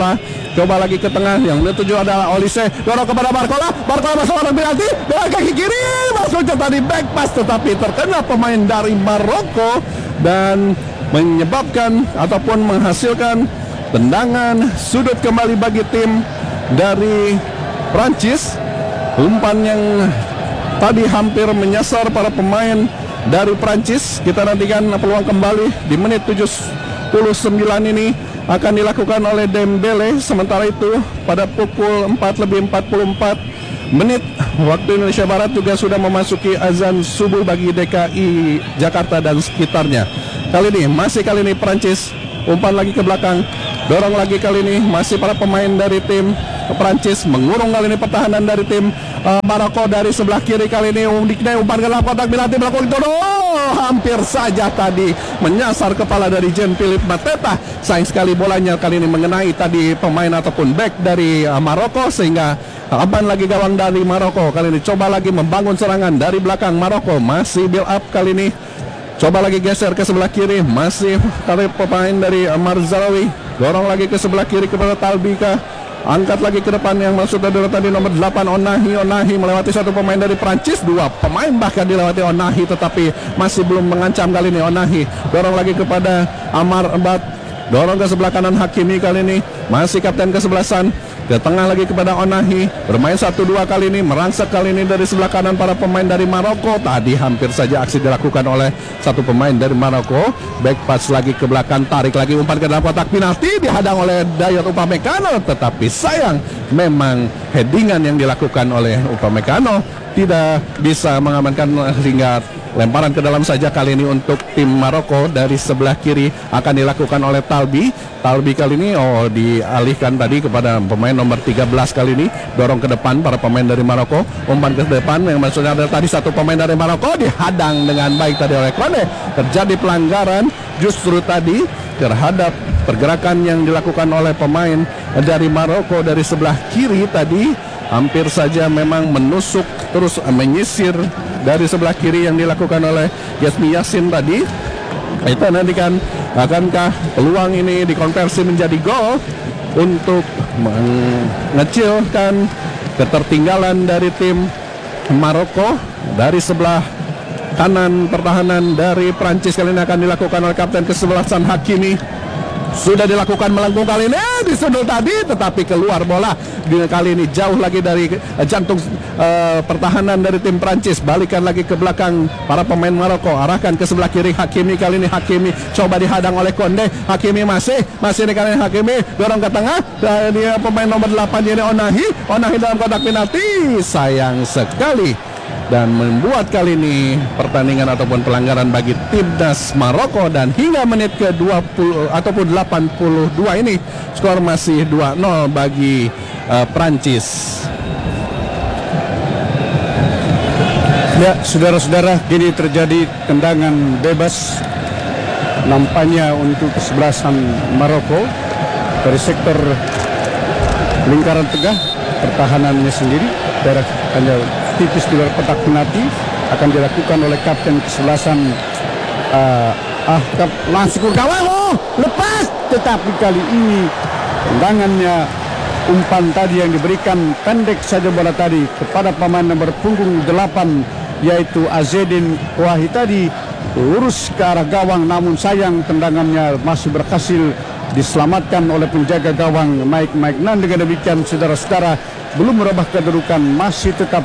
coba lagi ke tengah, yang dituju adalah Olise, dorong kepada Barcola masuk orang penalti dengan kaki kiri, masuknya tadi back pass tetapi terkena pemain dari Maroko dan menyebabkan ataupun menghasilkan tendangan sudut kembali bagi tim dari Prancis. Umpan yang tadi hampir menyasar para pemain dari Prancis. Kita nantikan peluang kembali di menit 79 ini akan dilakukan oleh Dembele. Sementara itu pada pukul 4:44 menit waktu Indonesia Barat juga sudah memasuki azan subuh bagi DKI Jakarta dan sekitarnya. Kali ini Prancis umpan lagi ke belakang, dorong lagi kali ini masih para pemain dari tim Prancis, mengurung kali ini pertahanan dari tim Maroko dari sebelah kiri. Kali ini umpan ke dalam kotak penalti melakukan itu, hampir saja tadi menyasar kepala dari Jean-Philippe Mateta. Sayang sekali bolanya kali ini mengenai tadi pemain ataupun back dari Maroko, sehingga aman lagi gawang dari Maroko. Kali ini coba lagi membangun serangan dari belakang. Maroko masih build up kali ini, coba lagi geser ke sebelah kiri, masih kali pemain dari Marzaraoui, dorong lagi ke sebelah kiri kepada Talbika, angkat lagi ke depan yang masuk dari tadi nomor 8 Onahi melewati satu pemain dari Prancis, dua pemain bahkan dilewati Onahi, tetapi masih belum mengancam kali ini. Onahi dorong lagi kepada Amar Bat, dorong ke sebelah kanan Hakimi, kali ini masih kapten kesebelasan, ke tengah lagi kepada Onahi, bermain 1-2 kali ini, merangsek kali ini dari sebelah kanan para pemain dari Maroko. Tadi hampir saja aksi dilakukan oleh satu pemain dari Maroko, back pass lagi ke belakang, tarik lagi umpan ke dalam kotak penalti, dihadang oleh Dayot Upamecano, tetapi sayang memang headingan yang dilakukan oleh Upamecano tidak bisa mengamankan, sehingga lemparan ke dalam saja kali ini untuk tim Maroko. Dari sebelah kiri akan dilakukan oleh Talbi kali ini dialihkan tadi kepada pemain nomor 13 kali ini, dorong ke depan para pemain dari Maroko, umpan ke depan yang maksudnya adalah tadi satu pemain dari Maroko dihadang dengan baik tadi oleh Kone. Terjadi pelanggaran justru tadi terhadap pergerakan yang dilakukan oleh pemain dari Maroko dari sebelah kiri tadi, hampir saja memang menusuk terus menyisir dari sebelah kiri yang dilakukan oleh Yasmi Yassin tadi. Kita nantikan akankah peluang ini dikonversi menjadi gol untuk mengecilkan ketertinggalan dari tim Maroko. Dari sebelah kanan pertahanan dari Prancis kali ini akan dilakukan oleh kapten kesebelasan Hakimi. Sudah dilakukan melengkung kali ini, disundul tadi tetapi keluar bola. Kali ini jauh lagi dari jantung pertahanan dari tim Prancis. Balikan lagi ke belakang para pemain Maroko, arahkan ke sebelah kiri Hakimi. Kali ini Hakimi coba dihadang oleh Konde. Hakimi masih ini kali ini Hakimi dorong ke tengah. Dia pemain nomor 8 ini Onahi dalam kotak penalti, sayang sekali, dan membuat kali ini pertandingan ataupun pelanggaran bagi timnas Maroko. Dan hingga menit ke-20 ataupun 82 ini skor masih 2-0 bagi Prancis. Ya, saudara-saudara, kini terjadi tendangan bebas nampaknya untuk kesebelasan Maroko dari sektor lingkaran tengah pertahanannya sendiri, daerah hanya tipis di luar kotak penalti, akan dilakukan oleh kapten kesebelasan langsung ke gawang, lepas, tetapi kali ini tendangannya, umpan tadi yang diberikan pendek saja bola tadi kepada pemain nomor punggung 8 yaitu Azedin Kouahi tadi lurus ke arah gawang, namun sayang tendangannya masih berhasil diselamatkan oleh penjaga gawang Mike Maignan. Dengan demikian saudara-saudara, belum merubah kedudukan, masih tetap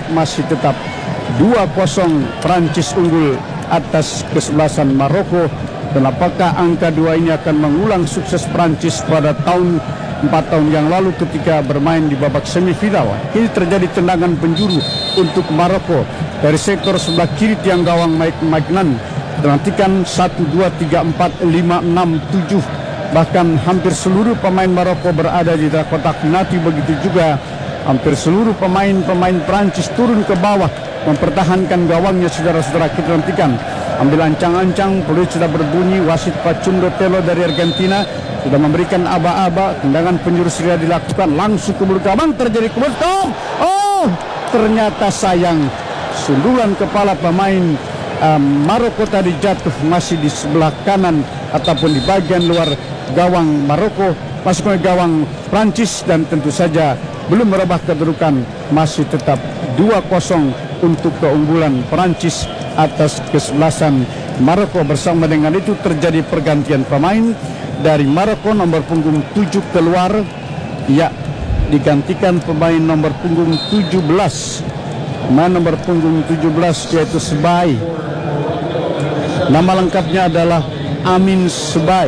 2-0 Prancis unggul atas kesebelasan Maroko. Dan apakah angka 2 ini akan mengulang sukses Prancis pada 4 tahun yang lalu ketika bermain di babak semifinal? Ini terjadi tendangan penjuru untuk Maroko dari sektor sebelah kiri tiang gawang Mike Maignan. Nantikan 1, 2, 3, 4, 5, 6, 7, bahkan hampir seluruh pemain Maroko berada di dalam kotak penalti. Begitu juga hampir seluruh pemain Prancis turun ke bawah mempertahankan gawangnya. Saudara-saudara, kita nantikan ambil ancang-ancang, peluit sudah berbunyi, wasit Facundo Telo dari Argentina sudah memberikan aba-aba, tendangan penjuru sudah dilakukan langsung ke mulut gawang, terjadi kebetulan. Ternyata sayang, sundulan kepala pemain Maroko tadi jatuh masih di sebelah kanan ataupun di bagian luar gawang Maroko. pasukan gawang Prancis, dan tentu saja belum merubah kedudukan, masih tetap 2-0 untuk keunggulan Prancis atas kesebelasan Maroko. Bersama dengan itu terjadi pergantian pemain dari Maroko. Nomor punggung 7 keluar, ya, digantikan pemain nomor punggung 17. Pemain nomor punggung 17 yaitu Sebai. Nama lengkapnya adalah Amin Sebai.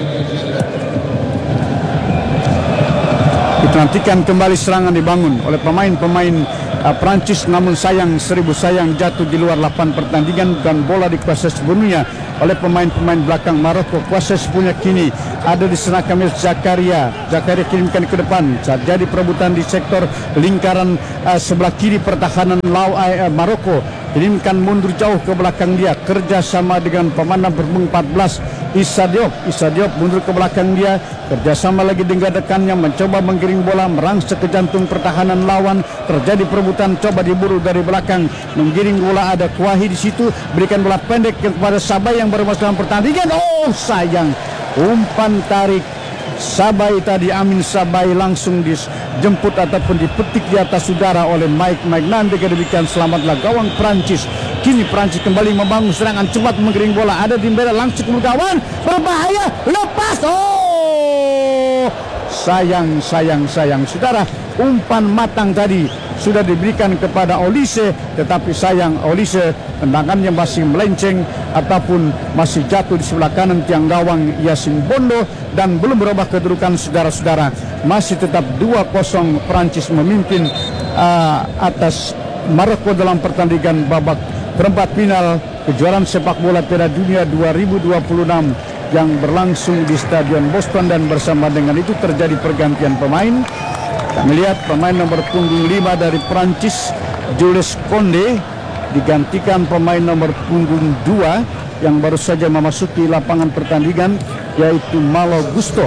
Nantikan kembali serangan dibangun oleh pemain-pemain Prancis, namun sayang, seribu sayang, jatuh di luar lapangan pertandingan dan bola dikuasai sepenuhnya oleh pemain-pemain belakang Maroko. Kuasa sepenuhnya kini ada di sana Kamil Zakaria. Zakaria kirimkan ke depan, saat jadi perebutan di sektor lingkaran sebelah kiri pertahanan Maroko. Kirimkan mundur jauh ke belakang dia, kerjasama dengan pemain nomor 14 Issa Diop mundur ke belakang dia, kerjasama lagi dengan rekannya, mencoba menggiring bola merangsek ke jantung pertahanan lawan. Terjadi perebutan, coba diburu dari belakang, menggiring bola, ada Kuahi di situ, berikan bola pendek kepada Sabai yang baru masuk dalam pertandingan. Oh sayang, umpan tarik Sabai tadi, Amin Sabai langsung dijemput ataupun dipetik di atas udara oleh Mike Nan. Dengan demikian selamatlah gawang Prancis. Kini Prancis kembali membangun serangan cepat, menggiring bola, ada di beda langsung ke gawang, berbahaya, lepas. Oh sayang saudara, umpan matang tadi sudah diberikan kepada Olise, tetapi sayang Olise tendangannya masih melenceng ataupun masih jatuh di sebelah kanan tiang gawang Yasin Bondo, dan belum berubah kedudukan saudara-saudara. Masih tetap 2-0 Prancis memimpin atas Maroko dalam pertandingan babak perempat final kejuaraan sepak bola Piala Dunia 2026 yang berlangsung di Stadion Boston. Dan bersama dengan itu terjadi pergantian pemain. Kita melihat pemain nomor punggung 5 dari Prancis, Jules Koundé, digantikan pemain nomor punggung 2 yang baru saja memasuki lapangan pertandingan, yaitu Malo Gusto.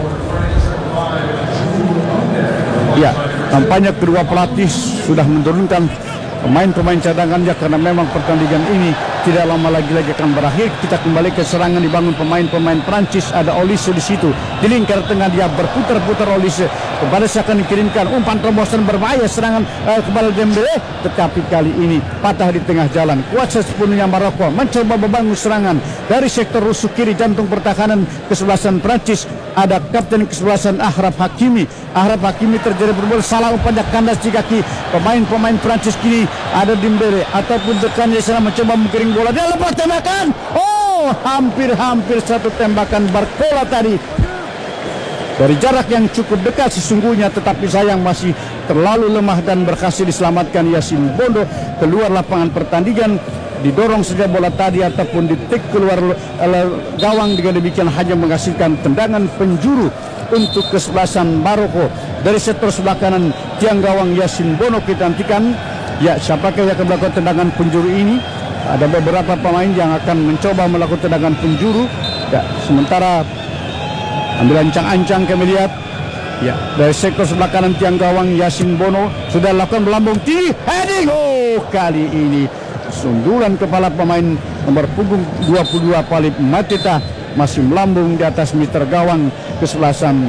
Ya, tampaknya kedua pelatih sudah menurunkan pemain-pemain cadangannya karena memang pertandingan ini tidak lama lagi akan berakhir. Kita kembali ke serangan dibangun pemain-pemain Prancis. Ada Olise di situ, di lingkar tengah dia berputar-putar. Olise kepada seakan dikirimkan umpan terobosan berbahaya, serangan kepada Dembele, tetapi kali ini patah di tengah jalan. Kuasa sepenuhnya Maroko mencoba membangun serangan dari sektor rusuk kiri jantung pertahanan kesebelasan Prancis. Ada kapten kesebelasan Achraf Hakimi. Achraf Hakimi terjadi berbola salah, umpannya kandas di kaki pemain-pemain Prancis. Kini ada Dembele ataupun tekannya sana mencoba menggiring bola, dia lepas tembakan. Oh, hampir satu tembakan Barcola tadi dari jarak yang cukup dekat sesungguhnya, tetapi sayang masih terlalu lemah dan berhasil diselamatkan Yasin Bondo keluar lapangan pertandingan. Didorong saja bola tadi ataupun ditik keluar gawang, dengan demikian hanya menghasilkan tendangan penjuru untuk kesebelasan Maroko. Dari sektor sebelah kanan tiang gawang Yasin Bono kita nantikan, ya, siapakah yang akan melakukan tendangan penjuru ini. Ada beberapa pemain yang akan mencoba melakukan tendangan penjuru, ya, sementara ambil ancang-ancang kami lihat, ya, dari sektor sebelah kanan tiang gawang Yasin Bono sudah lakukan melambung tinggi, heading. Oh, kali ini sundulan kepala pemain nomor punggung 22 Palip Mateta masih melambung di atas meter gawang kesebelasan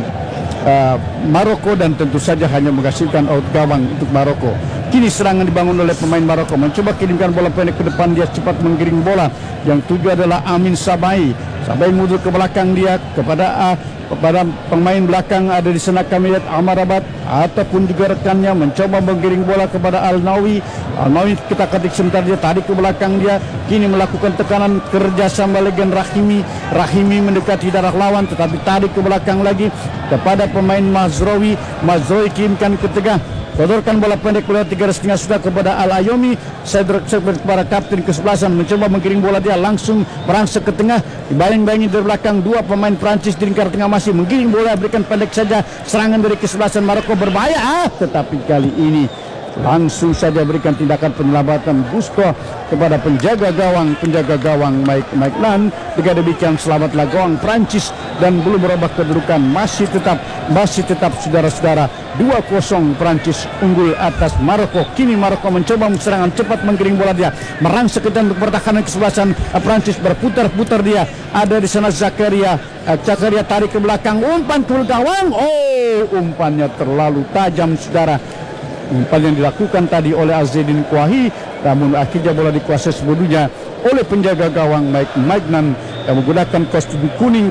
Maroko, dan tentu saja hanya menghasilkan out gawang untuk Maroko. Kini serangan dibangun oleh pemain Maroko, mencoba kirimkan bola pendek ke depan, dia cepat menggiring bola. Yang tuju adalah Amin Sabai. Sabai mundur ke belakang dia kepada pemain belakang, ada di sana kami lihat Amrabat ataupun juga rekannya mencoba menggiring bola kepada Al-Nawi. Al-Nawi kita ketik sebentar, dia tarik ke belakang dia, kini melakukan tekanan kerjasama dengan Rahimi mendekati darah lawan, tetapi tarik ke belakang lagi kepada pemain Mazraoui kirimkan ke tengah, sodorkan bola pendek keluar 3,5 sudah kepada Al-Ayomi. Saya kepada kapten kesebelasan mencoba menggiring bola, dia langsung merangsek ke tengah, dibayang-bayangi dari belakang dua pemain Prancis di lingkar tengah masih menggiring bola, berikan pendek saja, serangan dari kesebelasan Maroko berbahaya, tetapi kali ini langsung saja berikan tindakan penyelamatan Gusto kepada penjaga gawang Mike Magnan. Dengan demikian selamatlah gawang Prancis dan belum berubah kedudukan, masih tetap saudara-saudara 2-0 Prancis unggul atas Maroko. Kini Maroko mencoba serangan cepat, menggiring bola dia, merangsek untuk pertahanan kesebelasan Prancis, berputar-putar dia. Ada di sana Zakaria tarik ke belakang, umpan ke gawang. Umpannya terlalu tajam saudara. Umpan yang dilakukan tadi oleh Azzedine Kouahi, namun akhirnya bola dikuasai sepenuhnya oleh penjaga gawang Mike Magnan yang menggunakan kostum kuning,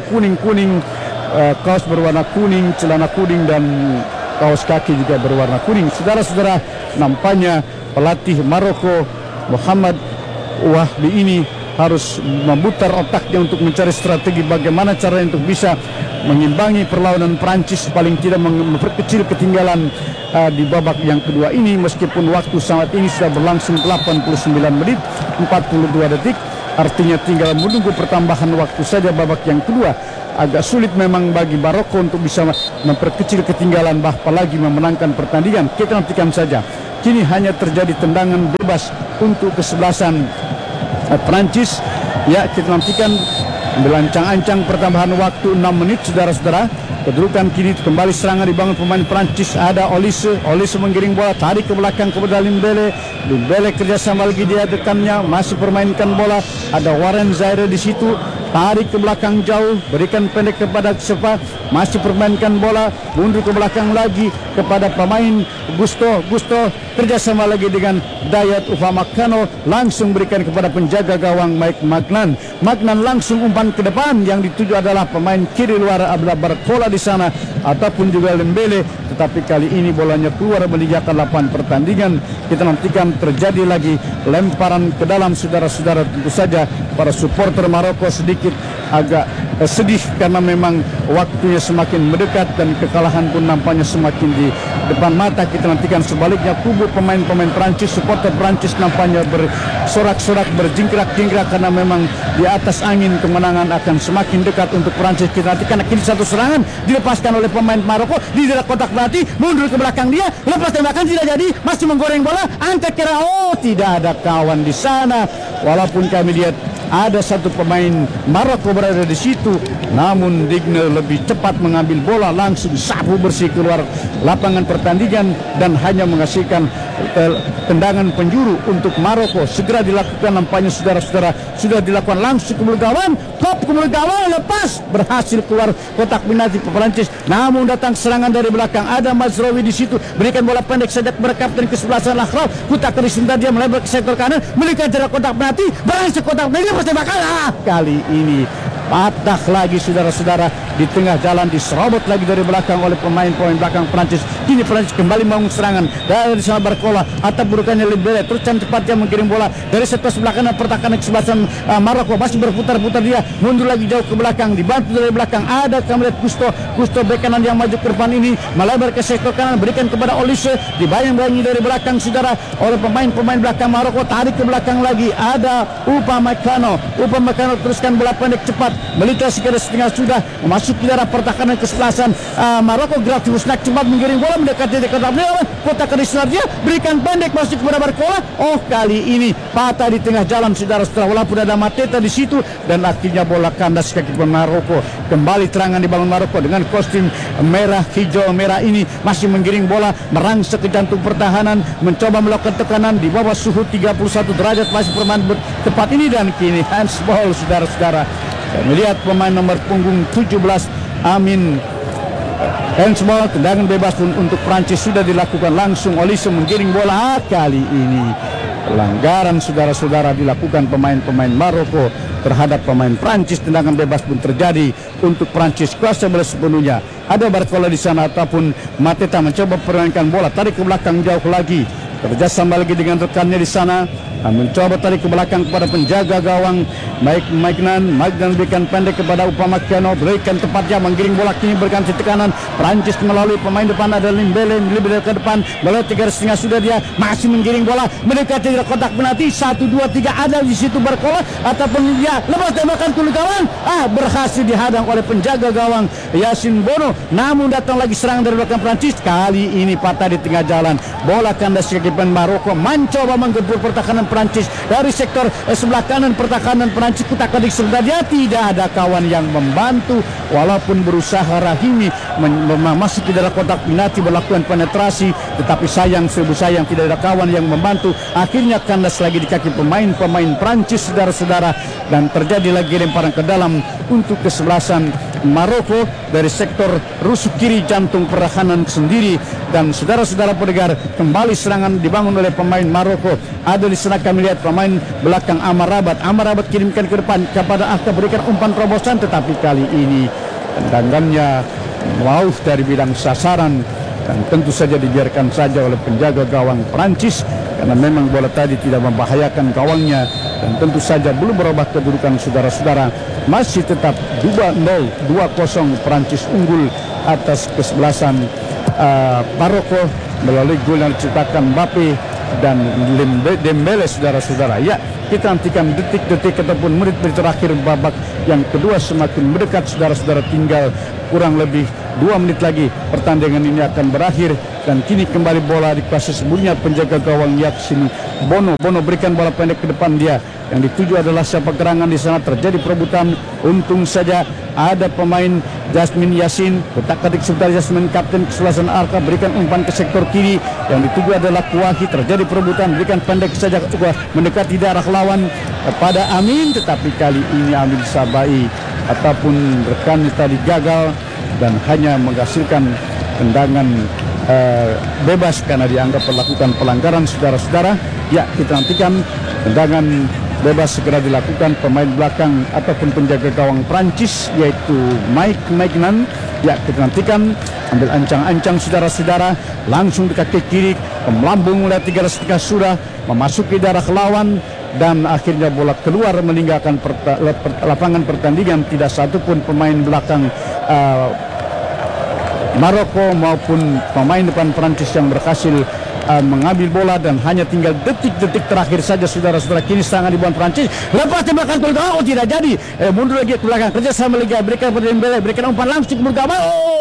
kaos berwarna kuning, celana kuning, dan kaos kaki juga berwarna kuning. Saudara-saudara, nampaknya pelatih Maroko Muhammad Wahbi ini harus memutar otaknya untuk mencari strategi bagaimana caranya untuk bisa mengimbangi perlawanan Prancis, paling tidak memperkecil ketinggalan di babak yang kedua ini. Meskipun waktu saat ini sudah berlangsung 89 menit 42 detik, artinya tinggal menunggu pertambahan waktu saja babak yang kedua. Agak sulit memang bagi Maroko untuk bisa memperkecil ketinggalan, apalagi memenangkan pertandingan. Kita nantikan saja. Kini hanya terjadi tendangan bebas untuk kesebelasan Prancis. Ya, kita nantikan belancang-ancang pertambahan waktu 6 menit saudara-saudara. Kedudukan kini kembali serangan dibangun pemain Prancis. Ada Olise menggiring bola, tarik ke belakang kepada Limbele kerjasama lagi dia dekannya, masih permainkan bola. Ada Warren Zaire di situ, tarik ke belakang jauh, berikan pendek kepada Sepa, masih permainkan bola, mundur ke belakang lagi kepada pemain Gusto kerjasama lagi dengan Dayot Upamecano, langsung berikan kepada penjaga gawang Mike Magnan langsung umpan ke depan, yang dituju adalah pemain kiri luar adalah Barcola di sana ataupun juga Lembele, tetapi kali ini bolanya keluar meninggalkan lapangan pertandingan. Kita nantikan terjadi lagi lemparan ke dalam saudara-saudara. Tentu saja para supporter Maroko sedikit agak sedih karena memang waktunya semakin mendekat dan kekalahan pun nampaknya semakin di depan mata. Kita nantikan sebaliknya kubu pemain-pemain Prancis, supporter Prancis nampaknya bersorak-sorak, berjingkrak-jingkrak karena memang di atas angin kemenangan akan semakin dekat untuk Prancis. Kita nantikan kini satu serangan dilepaskan oleh pemain Maroko di dalam kotak penalti, mundur ke belakang dia, lepas tembakan tidak jadi, masih menggoreng bola, angkat kira, tidak ada kawan di sana. Walaupun kami lihat ada satu pemain Maroko berada di situ, namun Digne lebih cepat mengambil bola, langsung sapu bersih keluar lapangan pertandingan dan hanya menghasilkan tendangan penjuru untuk Maroko. Segera dilakukan, nampaknya saudara-saudara sudah dilakukan langsung ke gawang, lepas berhasil keluar kotak penalti Prancis. Namun datang serangan dari belakang, ada Mazraoui di situ, berikan bola pendek saja kepada kapten kesebelasan Lahraf, putar ke sebentar, dia melebar ke sektor kanan, berikan jarak kotak penalti, berhasil kotak penalti, pertembakan. Kali ini patah lagi saudara-saudara, di tengah jalan diserobot lagi dari belakang oleh pemain-pemain belakang Prancis. Kini Prancis kembali membangun serangan dari sana Barcola atau burukannya Limbele, terus cepatnya mengirim bola dari sektor sebelah kanan pertahanan kesebelasan Maroko, masih berputar-putar dia, mundur lagi jauh ke belakang, dibantu dari belakang ada kami lihat Gusto bek kanan yang maju ke depan ini, melebar ke sektor kanan, berikan kepada Olise, dibayang-bayangi dari belakang saudara oleh pemain-pemain belakang Maroko, tarik ke belakang lagi, ada Upamecano teruskan bola pendek cepat, melintasi ke setengah sudah memasuki daerah pertahanan kesebelasan Maroko. Grafiusnak cepat menggiring bola mendekati kotak kedisinar dia, berikan pendek masuk kepada Barcola. Kali ini patah di tengah jalan saudara-saudara, walaupun ada Mateta di situ, dan akhirnya bola kandas kaki pemain Maroko. Kembali terangan di bangun Maroko dengan kostum merah hijau merah ini, masih menggiring bola merangsek ke jantung pertahanan, mencoba melakukan tekanan di bawah suhu 31 derajat, masih bermain tepat ini, dan kini handsball saudara-saudara. Melihat pemain nomor punggung 17 Amin, handsball, tendangan bebas pun untuk Prancis sudah dilakukan langsung. Olise menggiring bola. Kali ini pelanggaran saudara-saudara dilakukan pemain-pemain Maroko terhadap pemain Prancis. Tendangan bebas pun terjadi untuk Prancis, kuasa bola sepenuhnya. Ada Barcola di sana ataupun Mateta mencoba permainkan bola, tarik ke belakang jauh lagi, kerjasama lagi dengan rekannya di sana, mencoba tarik ke belakang kepada penjaga gawang Mike Nan berikan pendek kepada Upamecano, berikan tepatnya menggiring bola kini berikan tekanan Prancis melalui pemain depan ada Dembele ke depan, bola 3,5 sudah dia masih menggiring bola mendekati kotak penalti 1, 2, 3 ada di situ Barcola ataupun dia lepas tembakan tuli gawang berhasil dihadang oleh penjaga gawang Yasin Bono, namun datang lagi serangan dari belakang Prancis, kali ini patah di tengah jalan, bola kandas kaki pemain Maroko mencoba menggempur pertahanan Prancis dari sektor sebelah kanan pertahanan Prancis kutak-katik sebenarnya tidak ada kawan yang membantu walaupun berusaha Rahimi masuk ke dalam kotak penalti melakukan penetrasi, tetapi sayang tidak ada kawan yang membantu, akhirnya kandas lagi di kaki pemain Prancis saudara-saudara, dan terjadi lagi lemparan ke dalam untuk kesebelasan Maroko dari sektor rusuk kiri jantung pertahanan sendiri, dan saudara-saudara pendengar kembali serangan dibangun oleh pemain Maroko. Ada di sana kami lihat pemain belakang Amrabat kirimkan ke depan kepada Aka berikan umpan terobosan, tetapi kali ini tendangannya jauh dari bidang sasaran dan tentu saja dibiarkan saja oleh penjaga gawang Prancis karena memang bola tadi tidak membahayakan gawangnya, dan tentu saja belum berubah kedudukan saudara-saudara, masih tetap 2-0 2-0 Prancis unggul atas kesebelasan Maroko melalui gol yang diciptakan Mbappe dan Dembele saudara-saudara. Ya, kita nantikan detik-detik ataupun menit-menit terakhir babak yang kedua semakin mendekat saudara-saudara, tinggal kurang lebih 2 menit lagi pertandingan ini akan berakhir, dan kini kembali bola dikuasai sebelumnya penjaga gawang Yasin Bono berikan bola pendek ke depan dia, yang dituju adalah siapa gerangan di sana, terjadi perebutan, untung saja ada pemain Jasmine Yassin, kotak-katik sebentar Jasmine kapten kesebelasan Arka berikan umpan ke sektor kiri, yang dituju adalah Kuahi, terjadi perebutan, berikan pendek saja mendekati darah lawan pada Amin, tetapi kali ini Amin Sabai ataupun rekannya tadi gagal dan hanya menghasilkan tendangan bebas karena dianggap melakukan pelanggaran saudara-saudara. Ya, kita nantikan tendangan bebas segera dilakukan pemain belakang ataupun penjaga gawang Prancis yaitu Mike Nan. Ya, kita nantikan ambil ancang-ancang saudara-saudara langsung di kaki kiri melambung mulai 3,5 sudah memasuki darah lawan, dan akhirnya bola keluar meninggalkan lapangan pertandingan. Tidak satupun pemain belakang Maroko maupun pemain depan Prancis yang berhasil mengambil bola, dan hanya tinggal detik-detik terakhir saja saudara-saudara. Kini serangan di bawah Prancis, lepas tembakan tuli gawang, tidak jadi, mundur lagi ke belakang, kerjasama Liga berikan pada Dembele, berikan umpan langsung ke gawang,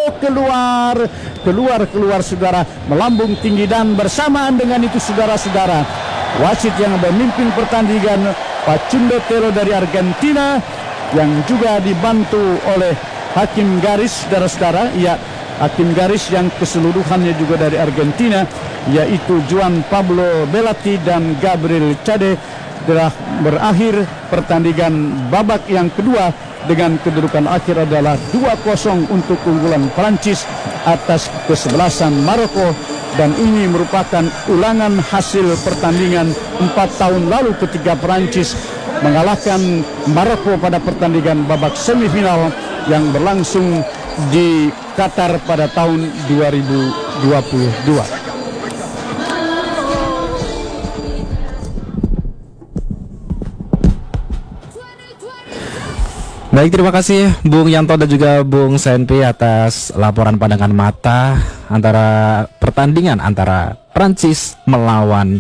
keluar saudara, melambung tinggi, dan bersamaan dengan itu saudara-saudara wasit yang memimpin pertandingan Facundo Telo dari Argentina yang juga dibantu oleh hakim garis saudara-saudara. Ya, hakim garis yang keseluruhannya juga dari Argentina yaitu Juan Pablo Belatti dan Gabriel Cade, telah berakhir pertandingan babak yang kedua dengan kedudukan akhir adalah 2-0 untuk keunggulan Prancis atas kesebelasan Maroko, dan ini merupakan ulangan hasil pertandingan 4 tahun lalu ketika Prancis mengalahkan Maroko pada pertandingan babak semifinal yang berlangsung di Qatar pada tahun 2022. Baik, terima kasih Bung Yanto dan juga Bung Senpi atas laporan pandangan mata antara pertandingan antara Prancis melawan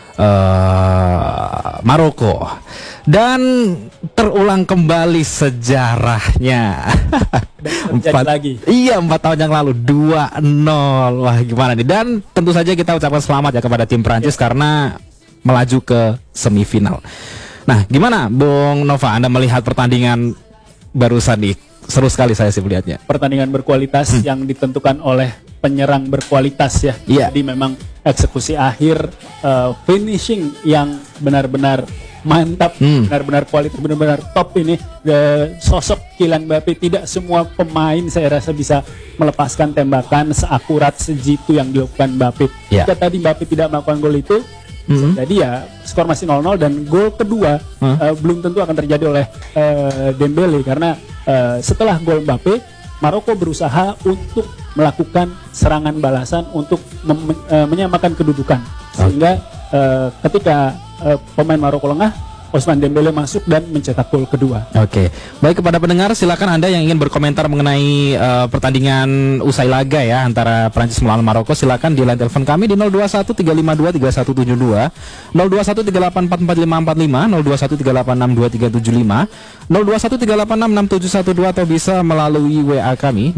Maroko, dan terulang kembali sejarahnya. 4 lagi. Iya, 4 tahun yang lalu 2-0. Wah, gimana nih? Dan tentu saja kita ucapkan selamat ya kepada tim Prancis karena melaju ke semifinal. Nah, gimana Bung Nova, Anda melihat pertandingan barusan nih? Seru sekali saya sih melihatnya. Pertandingan berkualitas yang ditentukan oleh penyerang berkualitas ya. Iya. Jadi memang eksekusi akhir, finishing yang benar-benar mantap, benar-benar kualitas, benar-benar top ini. Sosok Kylian Mbappe, tidak semua pemain saya rasa bisa melepaskan tembakan seakurat sejitu yang dilakukan Mbappe. Yeah. Jika tadi Mbappe tidak melakukan gol itu, jadi ya skor masih 0-0, dan gol kedua belum tentu akan terjadi oleh Dembele karena setelah gol Mbappe, Maroko berusaha untuk melakukan serangan balasan untuk menyamakan kedudukan, sehingga ketika pemain Maroko lengah, Ousmane Dembele masuk dan mencetak gol kedua. Oke, baik kepada pendengar silakan Anda yang ingin berkomentar mengenai pertandingan usai laga ya antara Prancis melawan Maroko, silakan di line telepon kami di 0213523172, 0213844545, 0213862375, 0213866712 atau bisa melalui WA kami di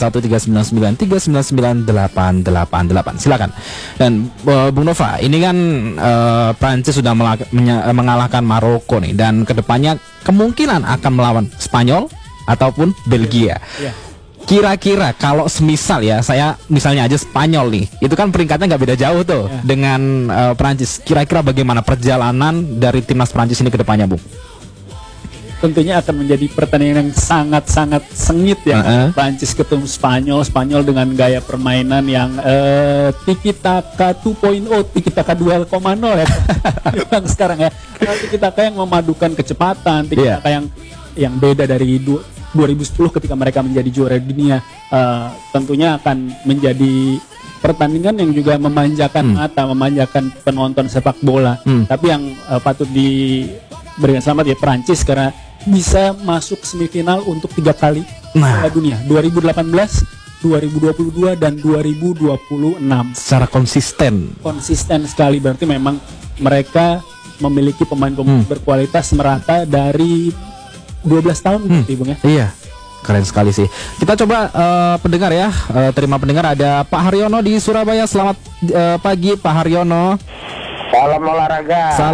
081399399888. Silakan. Dan Bung Nova, ini kan Prancis sudah mengalahkan Maroko nih dan kedepannya kemungkinan akan melawan Spanyol ataupun Belgia. Kira-kira kalau semisal ya, saya misalnya aja Spanyol nih, itu kan peringkatnya nggak beda jauh tuh dengan Prancis. Kira-kira bagaimana perjalanan dari timnas Prancis ini kedepannya, Bung? Tentunya akan menjadi pertandingan yang sangat-sangat sengit ya. Prancis ketemu Spanyol dengan gaya permainan yang tiki taka 2.0, tiki taka 2.0 ya. Yang sekarang ya. Tiki taka yang memadukan kecepatan, tiki taka yang beda dari 2010 ketika mereka menjadi juara dunia. Tentunya akan menjadi pertandingan yang juga memanjakan mata, memanjakan penonton sepak bola. Tapi yang patut diberikan selamat ya Prancis karena bisa masuk semifinal untuk 3 kali Piala Dunia 2018, 2022 dan 2026. Secara konsisten Sekali, berarti memang mereka memiliki pemain-pemain berkualitas merata dari 12 tahun berarti Bung ya. Iya, keren sekali sih. Kita coba pendengar ya, terima pendengar. Ada Pak Haryono di Surabaya. Selamat pagi Pak Haryono. Salam olahraga.